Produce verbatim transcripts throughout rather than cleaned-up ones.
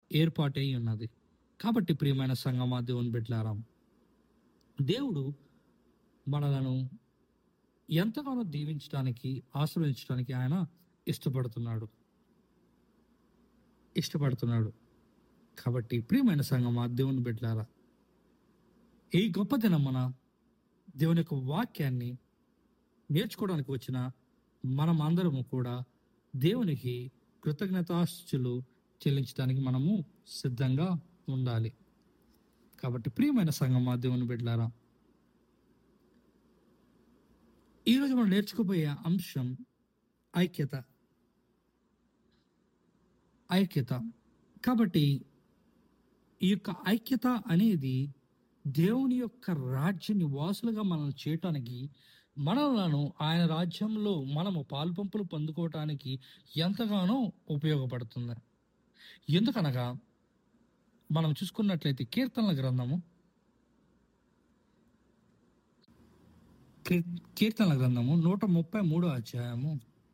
ఏర్పాటై ఉన్నది. కాబట్టి ప్రియమైన సంగమా, దేవుని బిడ్డలారా, దేవుడు మనలను ఎంతగానో దీవించడానికి, ఆశీర్వదించడానికి ఆయన ఇష్టపడుతున్నాడు ఇష్టపడుతున్నాడు కాబట్టి ప్రియమైన సంగమా, దేవుని బిడ్డలారా, ఈ గొప్ప దినమున దేవుని యొక్క వాక్యాన్ని నేర్చుకోవడానికి వచ్చిన మనం అందరము కూడా దేవునికి కృతజ్ఞతాస్తుతులు చెల్లించడానికి మనము సిద్ధంగా ఉండాలి. కాబట్టి ప్రియమైన సంగమా, దేవుని బిడ్డలారా, ఈరోజు మనం నేర్చుకోబోయే అంశం ఐక్యత. ఐక్యత కాబట్టి ఈ యొక్క ఐక్యత అనేది దేవుని యొక్క రాజ్య నివాసులుగా మనల్ని చేయటానికి, మనలను ఆయన రాజ్యంలో మనము పాలుపంపులు పొందుకోవటానికి ఎంతగానో ఉపయోగపడుతుంది. ఎందుకనగా మనం చూసుకున్నట్లయితే కీర్తనల గ్రంథము కీర్తనల గ్రంథము నూట ముప్పై మూడో అధ్యాయము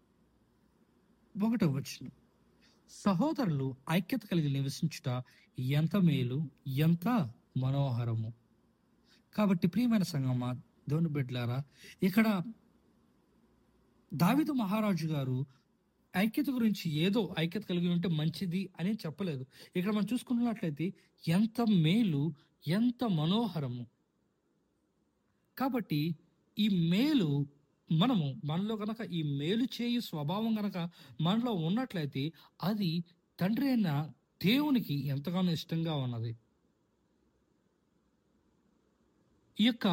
ఒకటో వచనం, సహోదరులు ఐక్యత కలిగి నివసించుట ఎంత మేలు, ఎంత మనోహరము. కాబట్టి ప్రియమైన సంగమా, దేవుని బిడ్డలారా, ఇక్కడ దావీదు మహారాజు గారు ఐక్యత గురించి ఏదో ఐక్యత కలిగి ఉంటే మంచిది అని చెప్పలేదు. ఇక్కడ మనం చూసుకున్నట్లయితే ఎంత మేలు, ఎంత మనోహరము. కాబట్టి ఈ మేలు మనము మనలో గనక ఈ మేలు చేయు స్వభావం గనక మనలో ఉన్నట్లయితే అది తండ్రి అయిన దేవునికి ఎంతగానో ఇష్టంగా ఉన్నది. ఈ యొక్క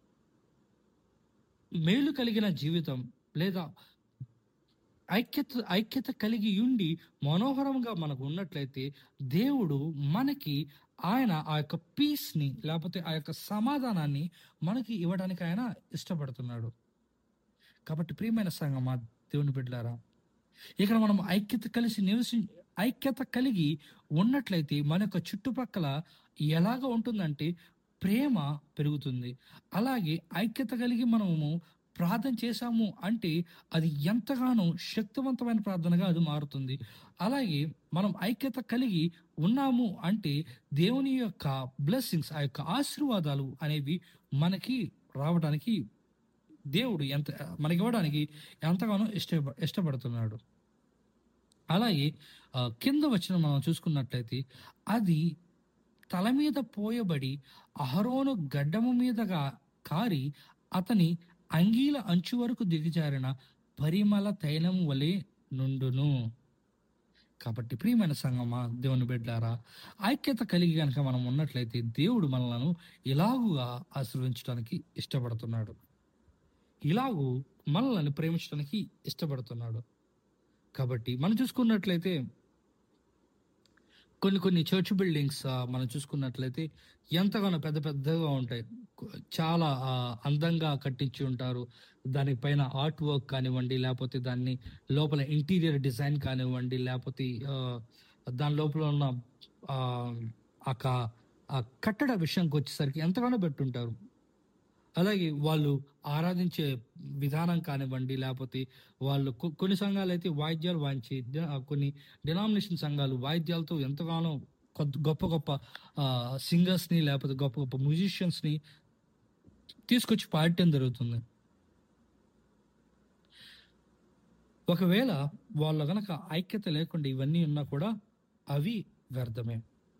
మేలు కలిగిన జీవితం లేదా ఐక్యత ఐక్యత కలిగి ఉండి మనోహరంగా మనకు ఉన్నట్లయితే దేవుడు మనకి ఆయన ఆ యొక్క పీస్ని లేకపోతే ఆ యొక్క సమాధానాన్ని మనకి ఇవ్వడానికి ఆయన ఇష్టపడుతున్నాడు. కాబట్టి ప్రియమైన సంగమా, దేవుని బిడ్డలారా, ఇక్కడ మనం ఐక్యత కలిసి నివసి ఐక్యత కలిగి ఉన్నట్లయితే మన యొక్క చుట్టుపక్కల ఎలాగ ఉంటుందంటే ప్రేమ పెరుగుతుంది. అలాగే ఐక్యత కలిగి మనము ప్రార్థన చేశాము అంటే అది ఎంతగానో శక్తివంతమైన ప్రార్థనగా అది మారుతుంది. అలాగే మనం ఐక్యత కలిగి ఉన్నాము అంటే దేవుని యొక్క బ్లెస్సింగ్స్, ఆ యొక్క ఆశీర్వాదాలు అనేవి మనకి రావడానికి దేవుడు ఎంత మనకి ఇవ్వడానికి ఎంతగానో ఇష్ట ఇష్టపడుతున్నాడు. అలాగే కింద వచ్చిన మనం చూసుకున్నట్లయితే అది తల మీద పోయబడి అహరోను గడ్డము మీదగా కారి అతని అంగీల అంచు వరకు దిగజారిన పరిమళ తైలము వలె నుండును. కాబట్టి ప్రియమైన సంగమా, దేవుని బిడ్డలారా, ఐక్యత కలిగి కనుక మనం ఉన్నట్లయితే దేవుడు మనలను ఇలాగుగా ఆశీర్వదించడానికి ఇష్టపడుతున్నాడు, ఇలాగూ మనల్ని ప్రేమించడానికి ఇష్టపడుతున్నాడు. కాబట్టి మనం చూసుకున్నట్లయితే కొన్ని కొన్ని చర్చ్ బిల్డింగ్స్ మనం చూసుకున్నట్లయితే ఎంతగానో పెద్ద పెద్దగా ఉంటాయి, చాలా అందంగా కట్టించి ఉంటారు. దానిపైన ఆర్ట్ వర్క్ కానివ్వండి, లేకపోతే దాన్ని లోపల ఇంటీరియర్ డిజైన్ కానివ్వండి, లేకపోతే దాని లోపల ఉన్న ఆ కట్టడ విషయానికి వచ్చేసరికి ఎంతగానో పెట్టుంటారు. అలాగే వాళ్ళు ఆరాధించే విధానం కానివ్వండి, లేకపోతే వాళ్ళు కొన్ని సంఘాలు అయితే వాయిద్యాలు వాయించి, కొన్ని డినామినేషన్ సంఘాలు వాయిద్యాలతో ఎంతగానో గొప్ప గొప్ప సింగర్స్ని లేకపోతే గొప్ప గొప్ప మ్యూజిషియన్స్ని తీసుకొచ్చి పాడటం జరుగుతుంది. ఒకవేళ వాళ్ళ గనక ఐక్యత లేకుండా ఇవన్నీ ఉన్నా కూడా అవి వ్యర్థమే.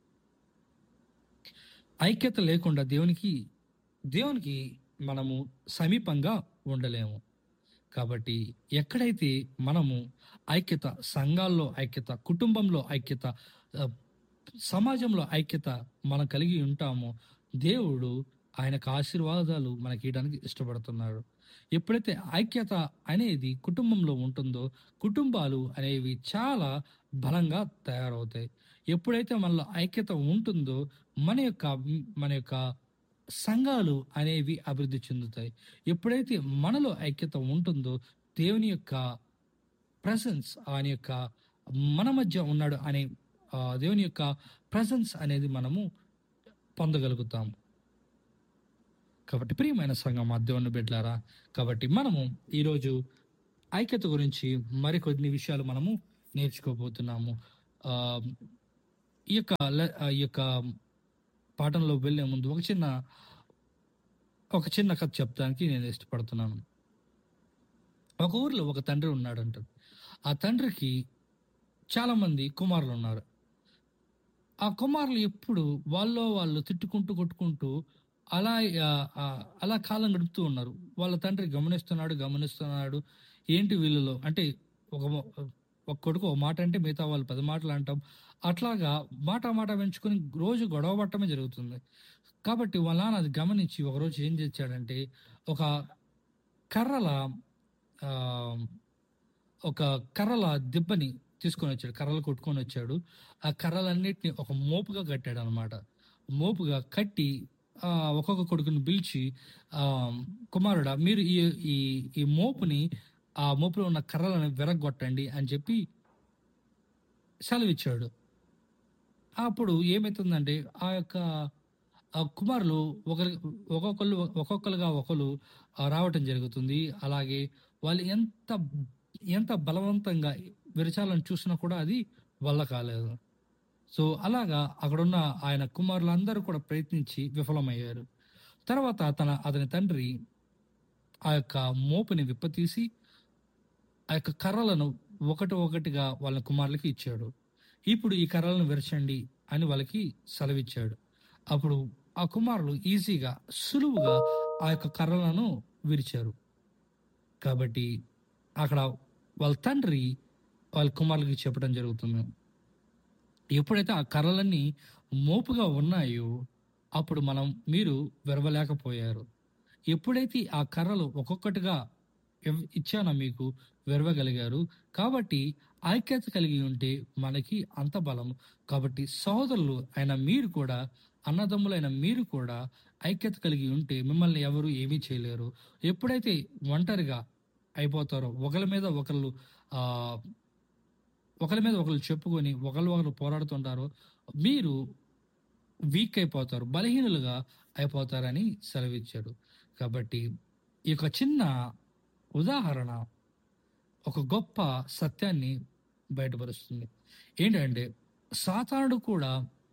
ఐక్యత లేకుండా దేవునికి దేవునికి మనము సమీపంగా ఉండలేము. కాబట్టి ఎక్కడైతే మనము ఐక్యత, సంఘాల్లో ఐక్యత, కుటుంబంలో ఐక్యత, సమాజంలో ఐక్యత మనం కలిగి ఉంటామో దేవుడు ఆయనకు ఆశీర్వాదాలు మనకి ఇవ్వడానికి ఇష్టపడుతున్నాడు. ఎప్పుడైతే ఐక్యత అనేది కుటుంబంలో ఉంటుందో కుటుంబాలు అనేవి చాలా బలంగా తయారవుతాయి. ఎప్పుడైతే మనలో ఐక్యత ఉంటుందో మన యొక్క మన యొక్క సంఘాలు అనేవి అభివృద్ధి చెందుతాయి. ఎప్పుడైతే మనలో ఐక్యత ఉంటుందో దేవుని యొక్క ప్రెసెన్స్, ఆయన యొక్క మన మధ్య ఉన్నాడు అనే దేవుని యొక్క ప్రెసెన్స్ అనేది మనము పొందగలుగుతాము. కాబట్టి ప్రియమైన సంఘమా, దేవుని బిడ్డలారా, కాబట్టి మనము ఈరోజు ఐక్యత గురించి మరికొన్ని విషయాలు మనము నేర్చుకోబోతున్నాము. ఈ యొక్క లె- ఆ ఈ యొక్క పాఠంలో వెళ్ళే ముందు ఒక చిన్న ఒక చిన్న కథ చెప్తానికి నేను ఇష్టపడుతున్నాను. ఒక ఊర్లో ఒక తండ్రి ఉన్నాడంట. ఆ తండ్రికి చాలా మంది కుమారులు ఉన్నారు. ఆ కుమారులు ఎప్పుడు వాళ్ళో వాళ్ళు తిట్టుకుంటూ కొట్టుకుంటూ అలా ఆ, ఆ, అలా కాలం గడుపుతూ ఉన్నారు. వాళ్ళ తండ్రి గమనిస్తున్నాడు గమనిస్తున్నాడు ఏంటి వీళ్ళలో అంటే ఒక మొ- ఒక కొడుకు ఒక మాట అంటే మిగతా వాళ్ళు పది మాటలు అంటాం. అట్లాగా మాట మాట పెంచుకొని రోజు గొడవ పట్టడమే జరుగుతుంది. కాబట్టి వాళ్ళ నాన్న అది గమనించి ఒకరోజు ఏం చేశాడంటే ఒక కర్రల ఆ, ఒక కర్రల దిబ్బని తీసుకొని వచ్చాడు. కర్రలు కొట్టుకొని వచ్చాడు. ఆ కర్రలన్నిటిని ఒక మోపుగా కట్టాడు అనమాట. మోపుగా కట్టి ఆ, ఒక్కొక్క కొడుకుని పిలిచి ఆ, కుమారుడా మీరు ఈ ఈ ఈ మోపుని ఆ మోపులో ఉన్న కర్రలను విరగొట్టండి అని చెప్పి సెలవిచ్చాడు. అప్పుడు ఏమవుతుందంటే ఆ యొక్క ఆ కుమారులు ఒకరి ఒక్కొక్కరు ఒక్కొక్కరుగా ఒకరు ఆ, రావటం జరుగుతుంది. అలాగే వాళ్ళు ఎంత ఎంత బలవంతంగా విరచాలని చూసినా కూడా అది వల్ల కాలేదు. సో అలాగా అక్కడున్న ఆయన కుమారులందరూ కూడా ప్రయత్నించి విఫలమయ్యారు. తర్వాత తన అతని తండ్రి ఆ యొక్క మోపుని విప్పతీసి ఆ యొక్క కర్రలను ఒకటి ఒకటిగా వాళ్ళ కుమారులకి ఇచ్చాడు. ఇప్పుడు ఈ కర్రలను విరచండి అని వాళ్ళకి సెలవిచ్చాడు. అప్పుడు ఆ కుమారులు ఈజీగా సులువుగా ఆ యొక్క కర్రలను విరిచారు. కాబట్టి అక్కడ వాళ్ళ తండ్రి వాళ్ళ కుమారులకి చెప్పడం జరుగుతుంది. ఎప్పుడైతే ఆ కర్రలన్నీ మోపుగా ఉన్నాయో అప్పుడు మనం మీరు విరవలేకపోయారు. ఎప్పుడైతే ఆ కర్రలు ఒక్కొక్కటిగా ఇవ్- ఇచ్చానో మీకు విరవగలిగారు. కాబట్టి ఐక్యత కలిగి ఉంటే మనకి అంత బలం. కాబట్టి సహోదరులు అయిన మీరు కూడా అన్నదమ్ములైన మీరు కూడా ఐక్యత కలిగి ఉంటే మిమ్మల్ని ఎవరు ఏమీ చేయలేరు. ఎప్పుడైతే ఒంటరిగా అయిపోతారో ఒకరి మీద ఒకళ్ళు ఆ ఒకరి మీద ఒకరు చెప్పుకొని ఒకరు ఒకరు పోరాడుతుంటారో మీరు వీక్ అయిపోతారు, బలహీనులుగా అయిపోతారని సెలవిచ్చాడు. కాబట్టి ఈ యొక్క చిన్న ఉదాహరణ ఒక గొప్ప సత్యాన్ని బయటపరుస్తుంది. ఏంటంటే సాతానుడు కూడా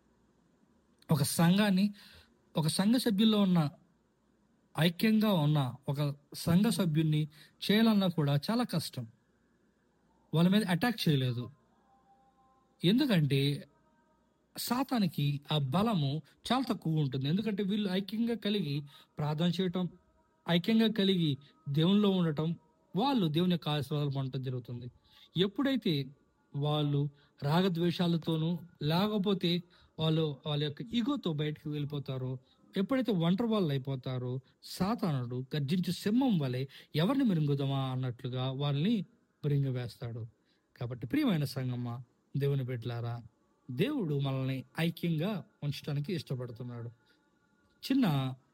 ఒక సంఘాన్ని ఒక సంఘ సభ్యుల్లో ఉన్న ఐక్యంగా ఉన్న ఒక సంఘ సభ్యున్ని చేయాలన్నా కూడా చాలా కష్టం. వాళ్ళ మీద అటాక్ చేయలేదు. ఎందుకంటే సాతానికి ఆ బలము చాలా తక్కువ ఉంటుంది. ఎందుకంటే వీళ్ళు ఐక్యంగా కలిగి ప్రార్థన చేయటం, ఐక్యంగా కలిగి దేవునిలో ఉండటం, వాళ్ళు దేవుని యొక్క ఆశీర్వాదాలు పొందడం జరుగుతుంది. ఎప్పుడైతే వాళ్ళు రాగద్వేషాలతోనూ లేకపోతే వాళ్ళు వాళ్ళ యొక్క ఈగోతో బయటకు వెళ్ళిపోతారో, ఎప్పుడైతే ఒంటరి వాళ్ళు అయిపోతారో సాతానుడు గర్జించు సింహం వలె ఎవరిని మిరుగుదామా అన్నట్లుగా వాళ్ళని మిరింగవేస్తాడు. కాబట్టి ప్రియమైన సంగమ్మ, దేవుని బిడ్డలారా, దేవుడు మనల్ని ఐక్యంగా ఉంచడానికి ఇష్టపడుతున్నాడు. చిన్న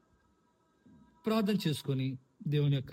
ప్రార్థన చేసుకొని దేవుని యొక్క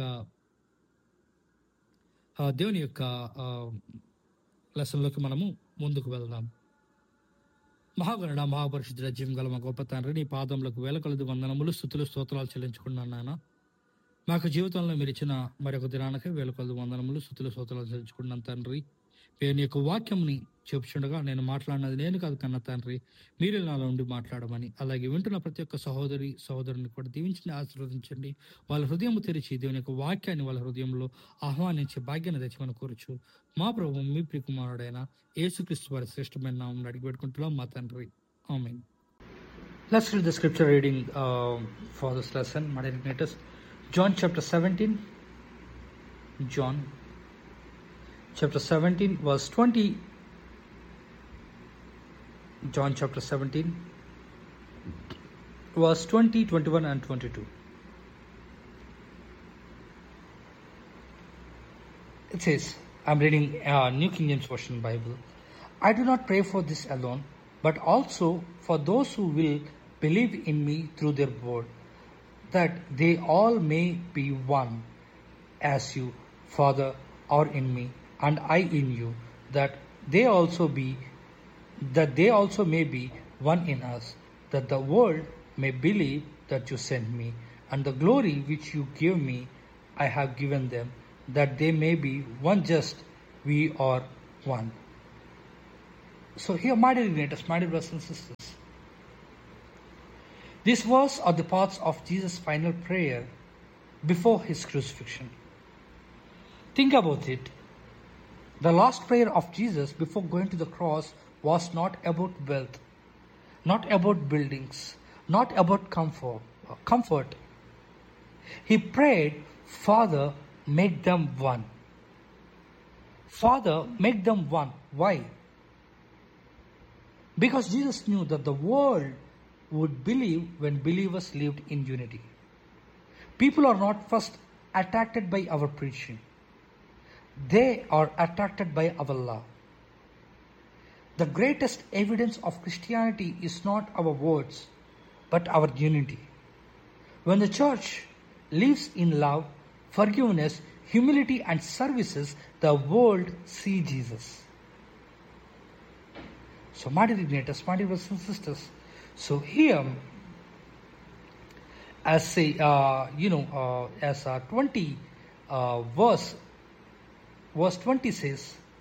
ఆ, దేవుని యొక్క లెసన్లోకి మనము ముందుకు వెళ్దాం. మహాగణుడ మహాపరిశుద్ధుడ జీవం గల మా గొప్ప తండ్రి, నీ పాదములకు వేల కొలది వందనములు స్తుతులు స్తోత్రాలు చెల్లించుకున్నాను నాయన. మాకు జీవితంలో మీరు ఇచ్చిన మరొక దినానికి వేల కొలది వందనములు స్తుతులు స్తోత్రాలు చెల్లించుకున్నాను తండ్రి. నీ యొక్క వాక్యంని చెప్పుచుండగా నేను మాట్లాడినది నేను కాదు కన్నా తండ్రి, మీరు నాలో ఉండి మాట్లాడమని, అలాగే వింటున్న ప్రతి ఒక్క సహోదరి సహోదరుని కూడా దీవించి ఆశీర్వదించండి. వాళ్ళ హృదయం తెరిచి దేవుని యొక్క వాక్యాన్ని వాళ్ళ హృదయంలో ఆహ్వానించే భాగ్యాన్ని తెచ్చమని కోరుచు మా ప్రభు మీ ప్రియకుమారుడైన యేసుక్రీస్తు వారి శ్రేష్టమైన నామమున అడిగి పెట్టుకుంటున్నాం మా తండ్రి. ఆమేన్. Let's read the scripture reading uh, for this lesson, my dear igniters. John chapter seventeen. John chapter seventeen, verse twenty. John chapter seventeen, verse twenty, twenty-one, and twenty-two. It says, I'm reading uh, New King James Version Bible. I do not pray for this alone, but also for those who will believe in me through their word, that they all may be one, as you, Father, are in me, and I in you, that they also be, that they also may be one in us, that the world may believe that you sent me, and the glory which you gave me, I have given them, that they may be one just we are one. So here, my dear igniters, my dear brothers and sisters, these verses are the parts of Jesus' final prayer before his crucifixion. Think about it. The last prayer of Jesus before going to the cross was not about wealth, not about buildings, not about comfort. comfort. He prayed, Father, make them one. Father, make them one. Why? Because Jesus knew that the world would believe when believers lived in unity. People are not first attracted by our preaching. They are attracted by our love. The greatest evidence of Christianity is not our words, but our unity. When the church lives in love, forgiveness, humility, and services, the world sees Jesus. So, my dear igniters, my dear brothers and sisters, so here, as say, uh, you know, uh, as uh, twenty uh, verse, verse twenty says,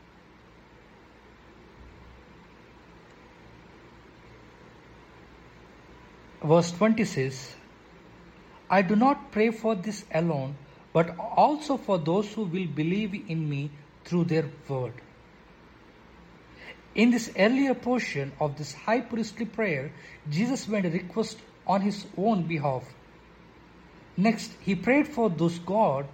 verse twenty says, I do not pray for this alone, but also for those who will believe in me through their word. In this earlier portion of this high priestly prayer, Jesus made a request on his own behalf. Next, he prayed for those God.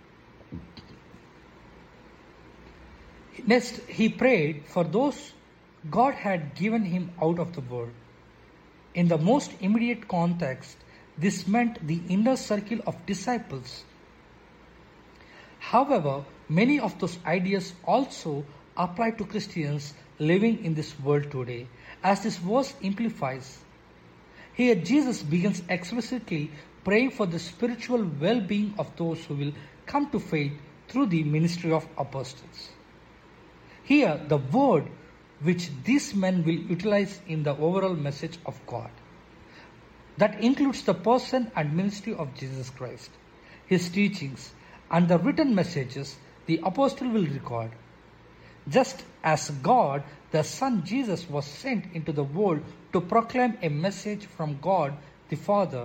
Next, he prayed for those God had given him out of the world. In the most immediate context, this meant the inner circle of disciples. However, many of those ideas also apply to Christians living in this world today, as this verse implies. Here, Jesus begins explicitly praying for the spiritual well-being of those who will come to faith through the ministry of apostles. Here, the word which these men will utilize in the overall message of God. That includes the person and ministry of Jesus Christ, his teachings, and the written messages the apostle will record. Just as God, the Son Jesus, was sent into the world to proclaim a message from God the Father,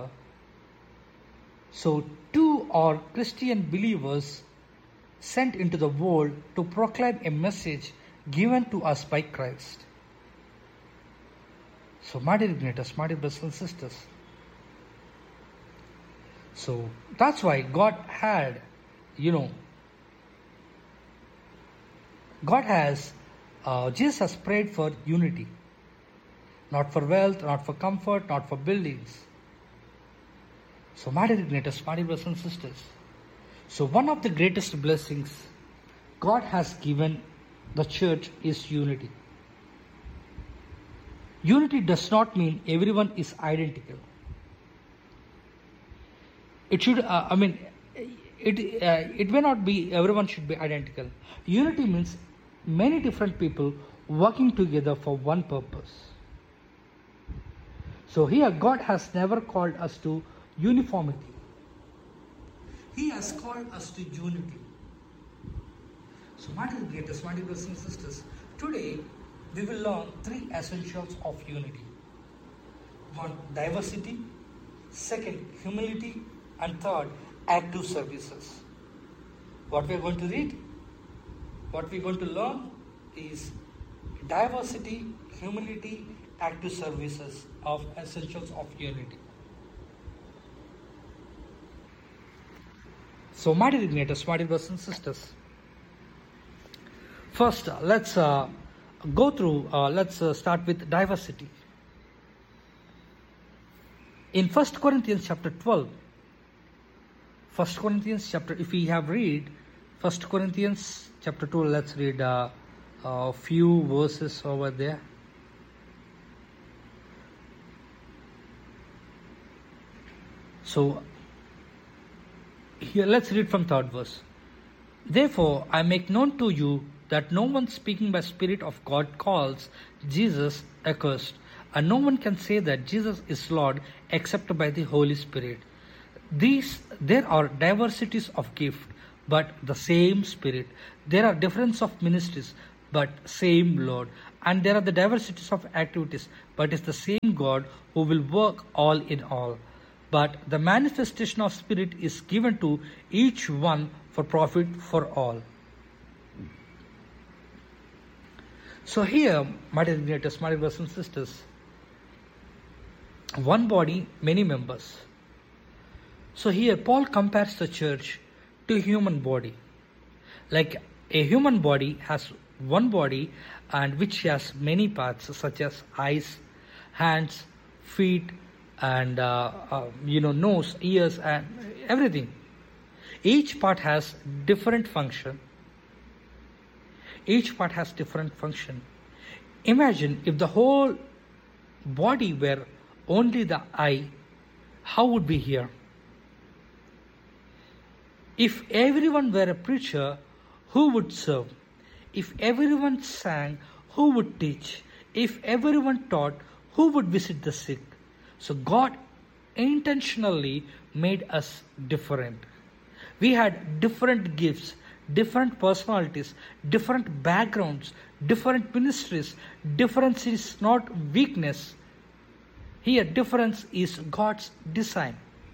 so too are Christian believers sent into the world to proclaim a message given to us by Christ. So, my dear igniters, my dear brothers and sisters, so that's why God had, you know, God has, uh, Jesus has prayed for unity. Not for wealth, not for comfort, not for buildings. So, my dear igniters, my dear brothers and sisters, so one of the greatest blessings God has given the church is unity. Unity does not mean everyone is identical. It should, uh, I mean, it, uh, it may not be everyone should be identical. Unity means many different people working together for one purpose. So here, God has never called us to uniformity. He has called us to unity. So, my dear greatest, my dear brothers and sisters, today we will learn three essentials of unity. One, diversity. Second, humility. And third, active services. What we are going to read, what we are going to learn is diversity, humility, active services of essentials of unity. So, my dear igniters, my dear brothers and sisters, first uh, let's uh, go through, uh, let's uh, start with diversity. In First Corinthians chapter twelve, First Corinthians chapter, if we have read First Corinthians chapter two, let's read a uh, uh, few verses over there. So, here let's read from third verse. Therefore, I make known to you that no one speaking by Spirit of God calls Jesus accursed, and no one can say that Jesus is Lord except by the Holy Spirit. These, there are diversities of gift, but the same Spirit. There are difference of ministries, but same Lord. and there are the diversities of activities, but it's the same God who will work all in all. But the manifestation of Spirit is given to each one for profit for all. So here, my dear igniters, my dear brothers and sisters, one body, many members. So here Paul compares the church to a human body. Like a human body has one body and which has many parts such as eyes, hands, feet, and uh, uh, you know nose, ears, and everything. Each part has different function. Each part has different function. Imagine if the whole body were only the eye, how would we hear? If everyone were a preacher, who would serve? If everyone sang, who would teach? If everyone taught, who would visit the sick? So God intentionally made us different. We had different gifts, different personalities, different backgrounds, different ministries. Difference is not weakness. Here, difference is God's design.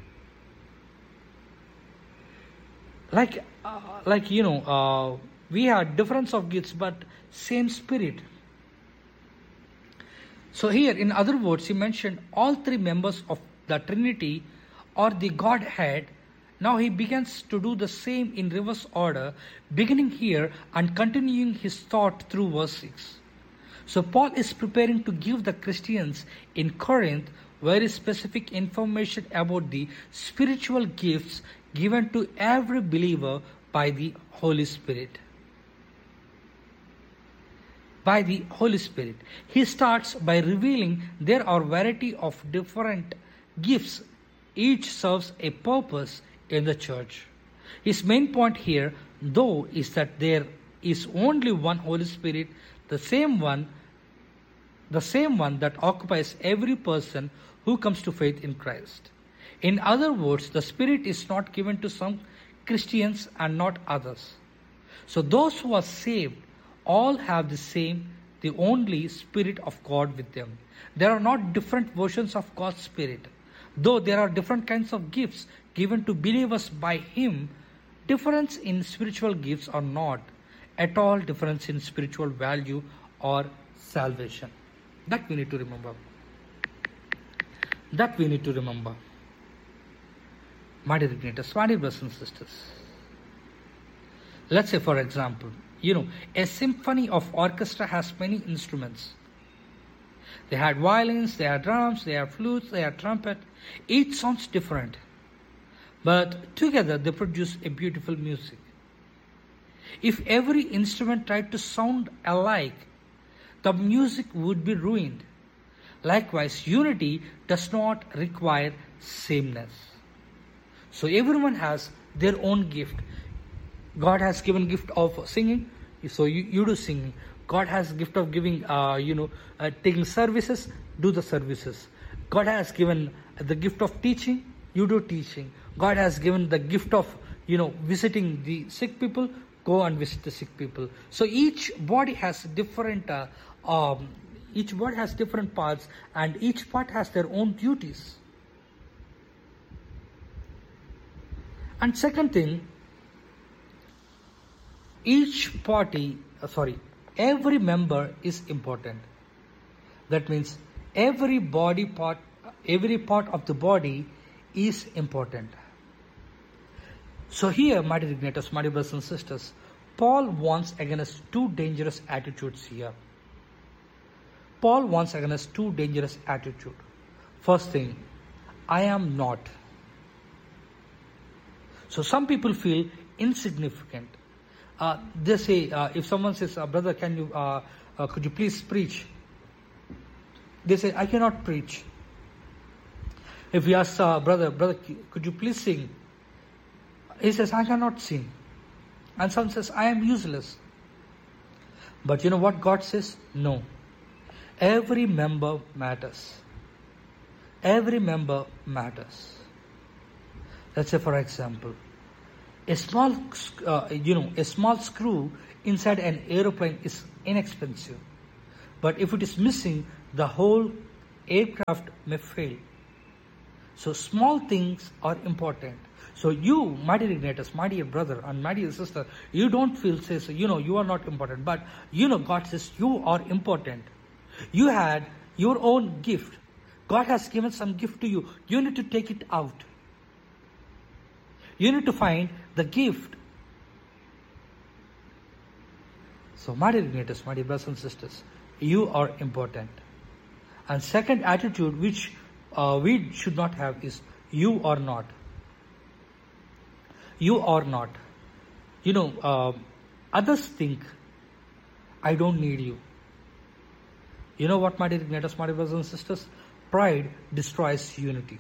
Like, uh, like you know, uh, we have difference of gifts, but same Spirit. So here, in other words, he mentioned all three members of the Trinity or the Godhead. Now he begins to do the same in reverse order, beginning here and continuing his thought through verse six. So Paul is preparing to give the Christians in Corinth very specific information about the spiritual gifts given to every believer by the Holy Spirit. By the Holy Spirit. He starts by revealing there are variety of different gifts. Each serves a purpose in the church. His main point here, though, is that there is only one Holy Spirit, the same one, the same one that occupies every person who comes to faith in Christ. In other words, the Spirit is not given to some Christians and not others. So those who are saved all have the same, the only Spirit of God with them. There are not different versions of God's Spirit. Though there are different kinds of gifts given to believers by Him, difference in spiritual gifts are not at all difference in spiritual value or salvation. That we need to remember. That we need to remember. My dear igniters, my dear brothers and sisters. Let's say, for example, you know, a symphony of orchestra has many instruments. They had violins, they had drums, they had flutes, they had trumpet. Each sounds different. But together they produce a beautiful music. If every instrument tried to sound alike, the music would be ruined. Likewise, unity does not require sameness. So everyone has their own gift. God has given gift of singing, so you, you do singing. God has gift of giving, uh, you know, uh, taking services, do the services. God has given the gift of teaching, you do teaching. God has given the gift of, you know, visiting the sick people, go and visit the sick people. So each body has different, uh, um, each body has different parts, and each part has their own duties. And second thing, each party, uh, sorry, every member is important. That means every body part, every part of the body is important. So here, my dear igniters, my dear brothers and sisters, Paul warns against two dangerous attitudes here. Paul warns against two dangerous attitudes. First thing, I am not. So some people feel insignificant. Uh, they say, uh, if someone says, uh, brother, can you, uh, uh, could you please preach? They say, I cannot preach. If we ask, uh, brother, brother, could you please sing? He says, I cannot sing. And some says, I am useless. But you know what God says? No. Every member matters. Every member matters. Let's say, for example, a small, uh, you know, a small screw inside an aeroplane is inexpensive. But if it is missing, the whole aircraft may fail. So small things are important. So you, my dear Ignatius, my dear brother and my dear sister, you don't feel, says, you know, you are not important. But you know, God says you are important. You had your own gift. God has given some gift to you. You need to take it out. You need to find the gift. So my dear Ignatius, my dear brothers and sisters, you are important. And second attitude which uh, we should not have is you are not. You are not. You know, uh, others think I don't need you. You know what, my dear Ignatius, my dear brothers and sisters? Pride destroys unity.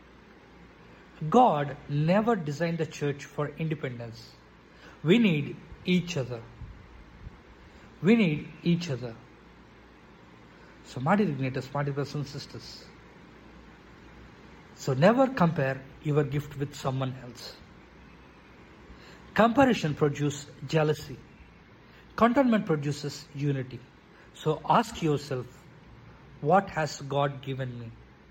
God never designed the church for independence. We need each other. We need each other. So, my dear Ignatius, my dear brothers and sisters, so never compare your gift with someone else. Comparison produces jealousy. Contentment produces unity. So ask yourself, what has God given me?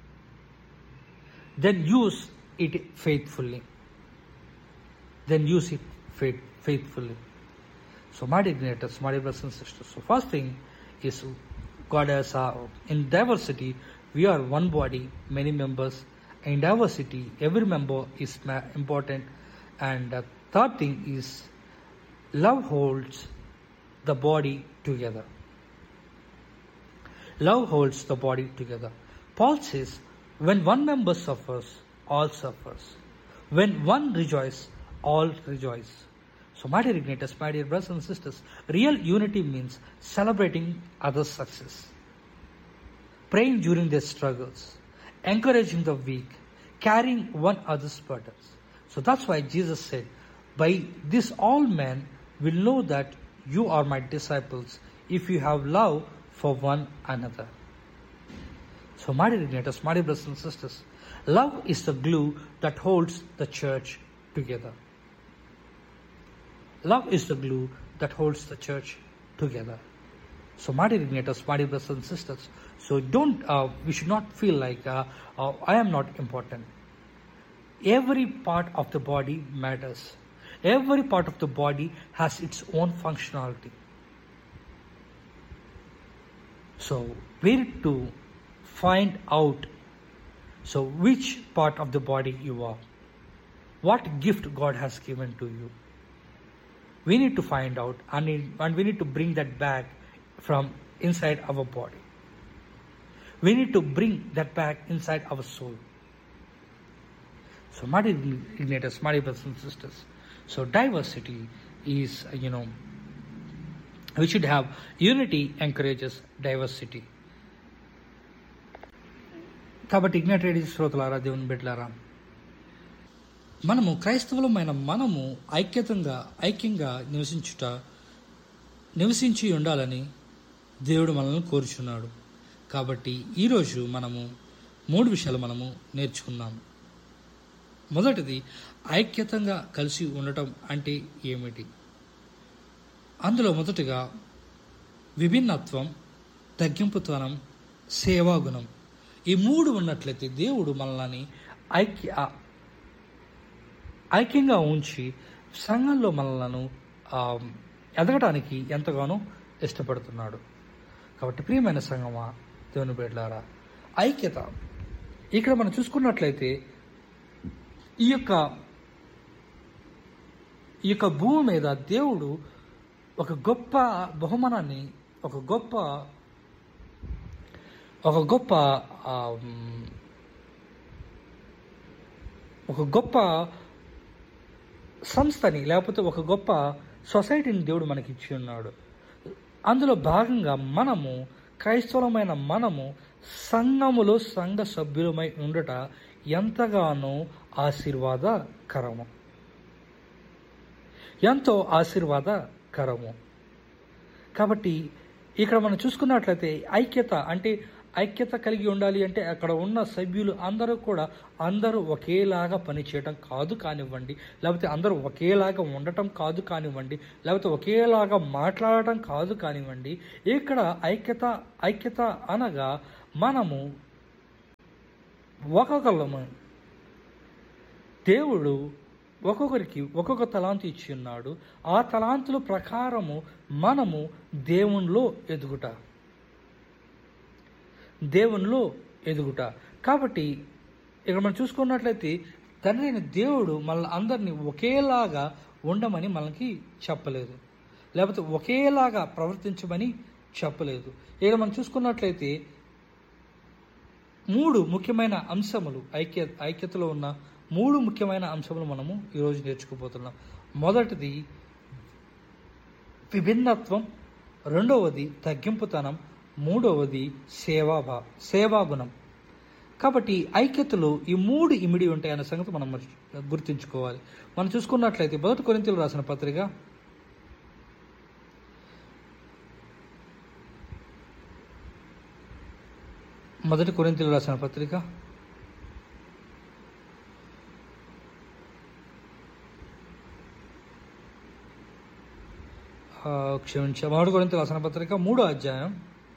Then use it faithfully. Then use it faith, faithfully. So my dear Ignatius, my dear brothers and sisters, so first thing is God has, uh, in diversity, we are one body, many members. In diversity, every member is important. And uh, third thing is love holds the body together. Love holds the body together. Paul says, when one member suffers, all suffers. When one rejoices, all rejoice. So my dear Ignatius, my dear brothers and sisters, real unity means celebrating others' success, praying during their struggles, encouraging the weak, carrying one another's burdens. So that's why Jesus said, by this all men will know that you are my disciples if you have love for one another. So my dear Ignatius, my dear brothers and sisters, love is the glue that holds the church together. Love is the glue that holds the church together. So my dear Ignatius, my dear brothers and sisters, so don't, uh, we should not feel like uh, uh, I am not important. Every part of the body matters. Every part of the body has its own functionality. So we need to find out, so which part of the body you are. What gift God has given to you. We need to find out, and, and we need to bring that back from inside our body. We need to bring that back inside our soul. So, my dear Ignatius, my dear brothers and sisters, so diversity is, you know, we should have unity encourages diversity. కాబట్టి ignited శ్రోతలారా, దేవుని బిడ్డలారా, మనము క్రైస్తవులమైన మనము ఐక్యతంగా ఐక్యంగా నివసించుట నివసించి ఉండాలని దేవుడు మనల్ని కోరుచున్నాడు. కాబట్టి ఈరోజు మనము మూడు విషయాలు మనము నేర్చుకున్నాము. మొదటిది, ఐక్యతంగా కలిసి ఉండటం అంటే ఏమిటి? అందులో మొదటిగా విభిన్నత్వం, తగ్గింపుతనం, సేవాగుణం, ఈ మూడు ఉన్నట్లయితే దేవుడు మనల్ని ఐక్య ఐక్యంగా ఉంచి సంఘంలో మనలను ఎదగటానికి ఎంతగానో ఇష్టపడుతున్నాడు. కాబట్టి ప్రియమైన సంఘమా, దేవుని బిడ్డలారా, ఐక్యత ఇక్కడ మనం చూసుకున్నట్లయితే ఈ యొక్క ఈ యొక్క భూమి మీద దేవుడు ఒక గొప్ప బహుమానాన్ని, ఒక గొప్ప ఒక గొప్ప ఒక గొప్ప సంస్థని, లేకపోతే ఒక గొప్ప సొసైటీని దేవుడు మనకి ఇచ్చి ఉన్నాడు. అందులో భాగంగా మనము, క్రైస్తవులమైన మనము సంఘములో సంఘ సభ్యులమై ఉండట ఎంతగానో ఆశీర్వాదకరము, ఎంతో ఆశీర్వాదకరము. కాబట్టి ఇక్కడ మనం చూసుకున్నట్లయితే ఐక్యత అంటే ఐక్యత కలిగి ఉండాలి అంటే అక్కడ ఉన్న సభ్యులు అందరూ కూడా అందరూ ఒకేలాగా పనిచేయడం కాదు కానివ్వండి, లేకపోతే అందరూ ఒకేలాగా ఉండటం కాదు కానివ్వండి, లేకపోతే ఒకేలాగా మాట్లాడటం కాదు కానివ్వండి. ఇక్కడ ఐక్యత ఐక్యత అనగా మనము ఒక్కొక్కళ్ళము, దేవుడు ఒక్కొక్కరికి ఒక్కొక్క తలాంతు ఇచ్చి ఉన్నాడు. ఆ తలాంతుల ప్రకారము మనము దేవునిలో ఎదుగుట దేవునిలో ఎదుగుట కాబట్టి ఇక్కడ మనం చూసుకున్నట్లయితే తండ్రి అయిన దేవుడు మనల్ని అందరినీ ఒకేలాగా ఉండమని మనకి చెప్పలేదు, లేకపోతే ఒకేలాగా ప్రవర్తించమని చెప్పలేదు. ఇక్కడ మనం చూసుకున్నట్లయితే మూడు ముఖ్యమైన అంశములు, ఐక్య ఐక్యతలో ఉన్న మూడు ముఖ్యమైన అంశములు మనము ఈరోజు నేర్చుకోబోతున్నాం. మొదటిది విభిన్నత్వం, రెండవది తగ్గింపుతనం, మూడవది సేవాభా సేవాగుణం. కాబట్టి ఐక్యతలో ఈ మూడు ఇమిడి ఉంటాయన్న సంగతి మనం గుర్తుంచుకోవాలి. మనం చూసుకున్నట్లయితే మొదటి కొరింథీయులకు రాసిన పత్రిక మొదటి కొరింథీయులకు రాసిన పత్రిక క్షమించ మొదటి కొరింథీయులకు రాసిన పత్రిక మూడో అధ్యాయం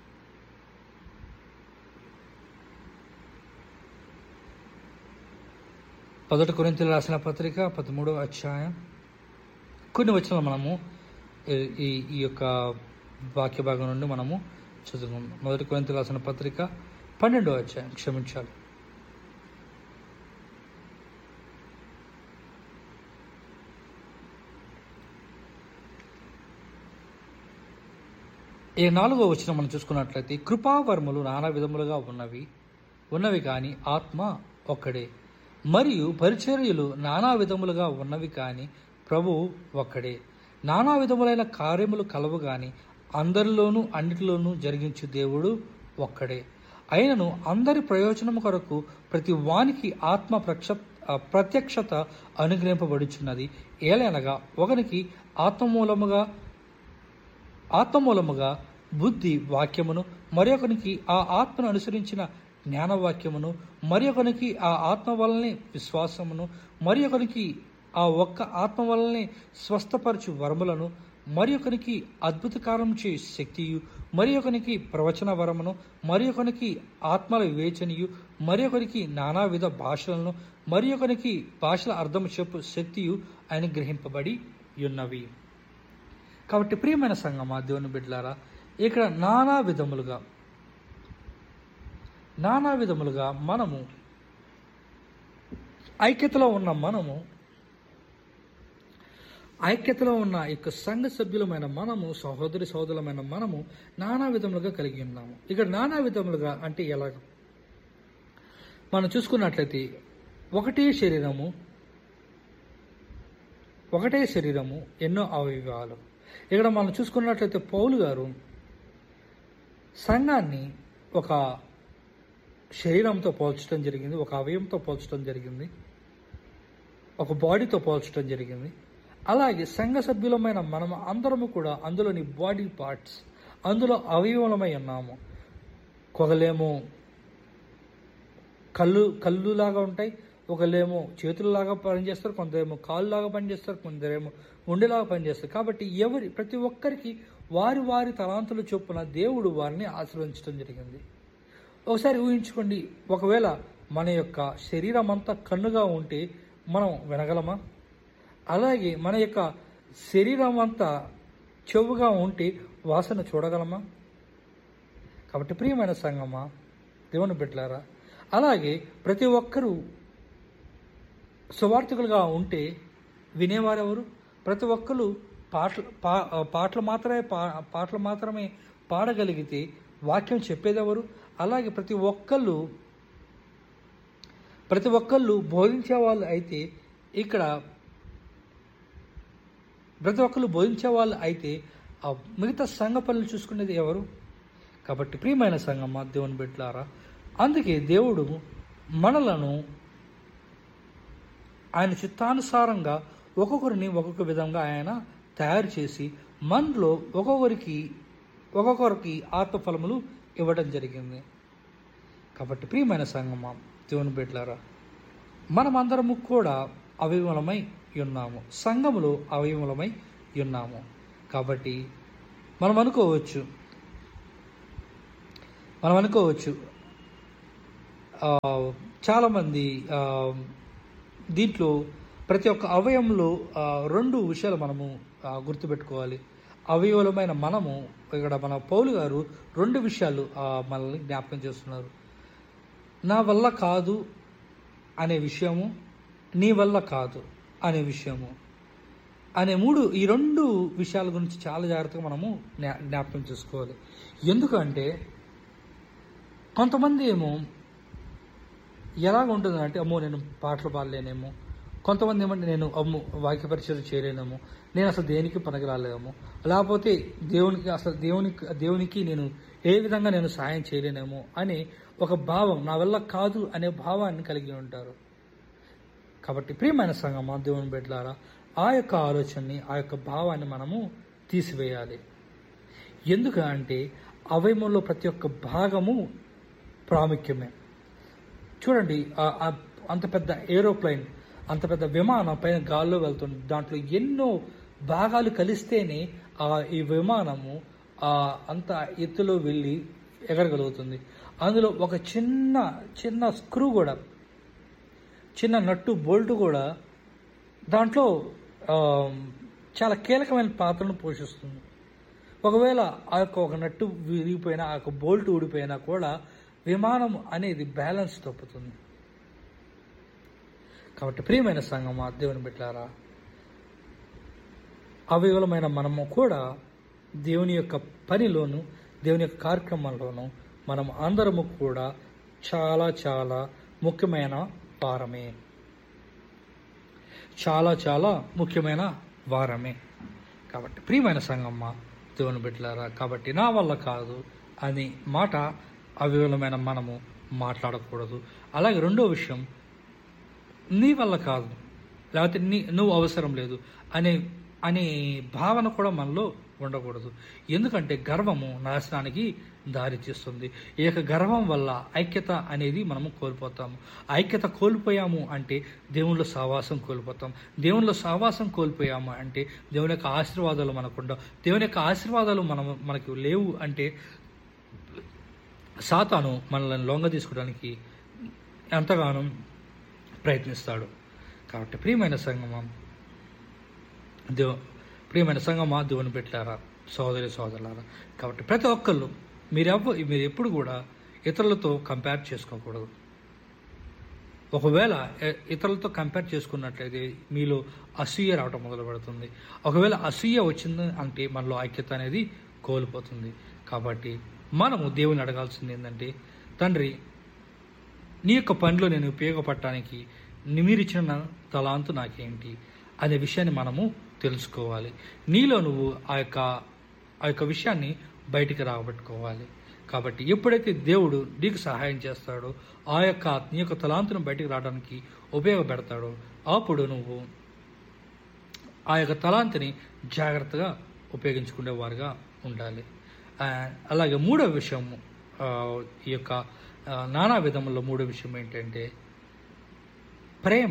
మొదటి కొరింథీయులకు రాసిన పత్రిక పదమూడో అధ్యాయం కొన్ని వచనాలు మనము ఈ ఈ యొక్క వాక్య భాగం నుండి మనము చదువుకుందాం. మొదటి కొరింథీయులకు రాసిన పత్రిక పన్నెండో అధ్యాయం క్షమించాలి ఈ నాలుగో వచనం మనం చూసుకున్నట్లయితే కృపావరములు నానా విధములుగా ఉన్నవి ఉన్నవి కానీ ఆత్మ ఒక్కడే, మరియు పరిచర్యలు నానా విధములుగా ఉన్నవి కానీ ప్రభువు ఒక్కడే. నానా విధములైన కార్యములు కలవు కానీ అందరిలోనూ అన్నిటిలోనూ జరిగించు దేవుడు ఒక్కడే. అయినను అందరి ప్రయోజనము కొరకు ప్రతి వానికి ఆత్మ ప్రక్ష ప్రత్యక్షత అనుగ్రహింపబడుచున్నది. ఏలనగా ఒకనికి ఆత్మమూలముగా ఆత్మమూలముగా బుద్ధి వాక్యమును, మరొకనికి ఆ ఆత్మను అనుసరించిన జ్ఞానవాక్యమును, మరొకనికి ఆ ఆత్మ వలనే విశ్వాసమును, మరొకనికి ఆ ఒక్క ఆత్మ వలనే స్వస్థపరచు వరములను, మరొకనికి అద్భుత కార్యము చే శక్తియు, మరొకనికి ప్రవచన వరమును, మరొకనికి ఆత్మల వివేచనయు, మరొకరికి నానావిధ భాషలను, మరొకనికి భాషల అర్థము చెప్పు శక్తియు అనుగ్రహింపబడి ఉన్నవి. కాబట్టి ప్రియమైన సంగమా, దేవుని బిడ్డలారా, ఇక్కడ నానా విధములుగా నానా విధములుగా మనము ఐక్యతలో ఉన్న మనము ఐక్యతలో ఉన్న యొక్క సంఘ సభ్యులమైన మనము, సహోదరి సహోదరులమైన మనము నానా విధములుగా కలిగి ఉన్నాము. ఇక్కడ నానా విధములుగా అంటే ఎలాగ మనం చూసుకున్నట్లయితే ఒకటే శరీరము ఒకటే శరీరము ఎన్నో అవయవాలు. ఇక్కడ మనం చూసుకున్నట్లయితే పౌలు గారు సంఘాన్ని ఒక శరీరంతో పోల్చడం జరిగింది, ఒక అవయవంతో పోల్చడం జరిగింది, ఒక బాడీతో పోల్చడం జరిగింది. అలాగే సంఘ సభ్యులమైన మనం అందరము కూడా అందులోని బాడీ పార్ట్స్, అందులో అవయవములమై ఉన్నాము. ఒకళ్ళేమో కళ్ళు కళ్ళులాగా ఉంటాయి, ఒకళ్ళేమో చేతులలాగా పనిచేస్తారు, కొందరేమో కాళ్ళులాగా పనిచేస్తారు, కొందరేమో ఉండేలాగా పనిచేస్తారు. కాబట్టి ఎవరి ప్రతి ఒక్కరికి వారి వారి తలాంతుల చొప్పున దేవుడు వారిని ఆశీర్వదించడం జరిగింది. ఒకసారి ఊహించుకోండి, ఒకవేళ మన యొక్క శరీరం అంతా కన్నుగా ఉంటే మనం వినగలమా? అలాగే మన యొక్క శరీరం అంతా చెవుగా ఉంటే వాసన చూడగలమా? కాబట్టి ప్రియమైన సంగమా, దేవుని బిడ్డలారా, అలాగే ప్రతి ఒక్కరూ సువార్థికులుగా ఉంటే వినేవారెవరు? ప్రతి ఒక్కరు పాటలు పా పాటలు మాత్రమే పా పాటలు మాత్రమే పాడగలిగితే వాక్యం చెప్పేదెవరు? అలాగే ప్రతి ఒక్కళ్ళు ప్రతి ఒక్కళ్ళు బోధించే వాళ్ళు అయితే ఇక్కడ ప్రతి ఒక్కళ్ళు బోధించే వాళ్ళు అయితే ఆ మిగతా సంఘ పనులు చూసుకునేది ఎవరు? కాబట్టి ప్రియమైన సంఘమా, దేవుని బిడ్డలారా, అందుకే దేవుడు మనలను ఆయన చిత్తానుసారంగా ఒక్కొక్కరిని ఒక్కొక్క విధంగా ఆయన తయారు చేసి మనలో ఒక్కొక్కరికి ఒక్కొక్కరికి ఆత్మఫలములు ఇవ్వడం జరిగింది. కాబట్టి ప్రియమైన సంగమా, దేవుని బిడ్డలారా, మనమందరము కూడా అవయవములమై ఉన్నాము, సంఘములో అవయవములమై ఉన్నాము. కాబట్టి మనం అనుకోవచ్చు మనం అనుకోవచ్చు చాలామంది దీంట్లో ప్రతి ఒక్క అవయవంలో రెండు విషయాలు మనము గుర్తుపెట్టుకోవాలి. అవయవములమైన మనము, ఇక్కడ మన పౌలు గారు రెండు విషయాలు మనల్ని జ్ఞాపకం చేస్తున్నారు. నా వల్ల కాదు అనే విషయము, నీ వల్ల కాదు అనే విషయము అనే మూడు, ఈ రెండు విషయాల గురించి చాలా జాగ్రత్తగా మనము జ్ఞాపకం చేసుకోవాలి. ఎందుకంటే కొంతమంది ఏమో ఎలాగ ఉంటుందంటే, అమ్మో నేను పాటలు పాడలేనేమో, కొంతమంది ఏమంటే నేను అమ్మో వాక్య పరిచయం చేయలేనేమో, నేను అసలు దేనికి పనికిరాలేమో, లేకపోతే దేవునికి అసలు దేవునికి దేవునికి నేను ఏ విధంగా నేను సహాయం చేయలేనేమో అనే ఒక భావం, నా వల్ల కాదు అనే భావాన్ని కలిగి ఉంటారు. కాబట్టి ప్రియమైన సంగమా, దేవుని బిడ్డలారా, ఆ యొక్క ఆలోచనని, ఆ యొక్క భావాన్ని మనము తీసివేయాలి. ఎందుకంటే అవయవంలో ప్రతి ఒక్క భాగము ప్రాముఖ్యమే. చూడండి, అంత పెద్ద ఏరోప్లేన్, అంత పెద్ద విమానం పైన గాల్లో వెళ్తుంది. దాంట్లో ఎన్నో భాగాలు కలిస్తేనే ఆ ఈ విమానము అంత ఎత్తులో వెళ్ళి ఎగరగలుగుతుంది. అందులో ఒక చిన్న చిన్న స్క్రూ కూడా, చిన్న నట్టు బోల్ట్ కూడా దాంట్లో చాలా కీలకమైన పాత్రను పోషిస్తుంది. ఒకవేళ ఆ యొక్క ఒక నట్టు విరిగిపోయినా, ఆ యొక్క బోల్ట్ ఊడిపోయినా కూడా విమానం అనేది బ్యాలెన్స్ తప్పుతుంది. కాబట్టి ప్రియమైన సంగమా, దేవుని బిడ్డలారా, అవయవములమైన మనము కూడా దేవుని యొక్క పనిలోను, దేవుని యొక్క కార్యక్రమంలోను మనం అందరము కూడా చాలా చాలా ముఖ్యమైన వారమే, చాలా చాలా ముఖ్యమైన వారమే. కాబట్టి ప్రియమైన సంగమ్మ, దేవుని బిడ్డలారా, కాబట్టి నా వల్ల కాదు అని మాట అవయవములమైన మనము మాట్లాడకూడదు. అలాగే రెండో విషయం, నీ వల్ల కాదు, లేకపోతే నీ నువ్వు అవసరం లేదు అనే అనే భావన కూడా మనలో ఉండకూడదు. ఎందుకంటే గర్వము నాశనానికి దారి తీస్తుంది. ఈ యొక్క గర్వం వల్ల ఐక్యత అనేది మనము కోల్పోతాము. ఐక్యత కోల్పోయాము అంటే దేవునిలో సహవాసం కోల్పోతాం. దేవునిలో సహవాసం కోల్పోయాము అంటే దేవుని యొక్క ఆశీర్వాదాలు మనకుండా, దేవుని యొక్క ఆశీర్వాదాలు మనం మనకు లేవు అంటే సాతాను మనల్ని లొంగ తీసుకోవడానికి ఎంతగానో ప్రయత్నిస్తాడు. కాబట్టి ప్రియమైన సంగమం, దేవ ప్రియమైన సంగమా, దేవుని బిడ్డలారా, సోదరి సోదరులారా, కాబట్టి ప్రతి ఒక్కళ్ళు మీరు ఎవ మీరు ఎప్పుడు కూడా ఇతరులతో కంపేర్ చేసుకోకూడదు. ఒకవేళ ఇతరులతో కంపేర్ చేసుకున్నట్లయితే మీలో అసూయ రావటం మొదలు పెడుతుంది. ఒకవేళ అసూయ వచ్చింది అంటే మనలో ఐక్యత అనేది కోల్పోతుంది. కాబట్టి మనము దేవుని అడగాల్సింది ఏంటంటే, తండ్రి, నీ యొక్క పనిలో నేను ఉపయోగపడటానికి మీరిచ్చిన తలాంతు నాకేంటి అనే విషయాన్ని మనము తెలుసుకోవాలి. నీలో నువ్వు ఆ యొక్క ఆ యొక్క విషయాన్ని బయటికి రాబట్టుకోవాలి. కాబట్టి ఎప్పుడైతే దేవుడు నీకు సహాయం చేస్తాడో, ఆ యొక్క నీ యొక్క తలాంతును బయటికి రావడానికి ఉపయోగపెడతాడో, అప్పుడు నువ్వు ఆ యొక్క తలాంతుని జాగ్రత్తగా ఉపయోగించుకునేవారుగా ఉండాలి. అలాగే మూడో విషయము, ఈ యొక్క నానా విధముల్లో మూడో విషయం ఏంటంటే, ప్రేమ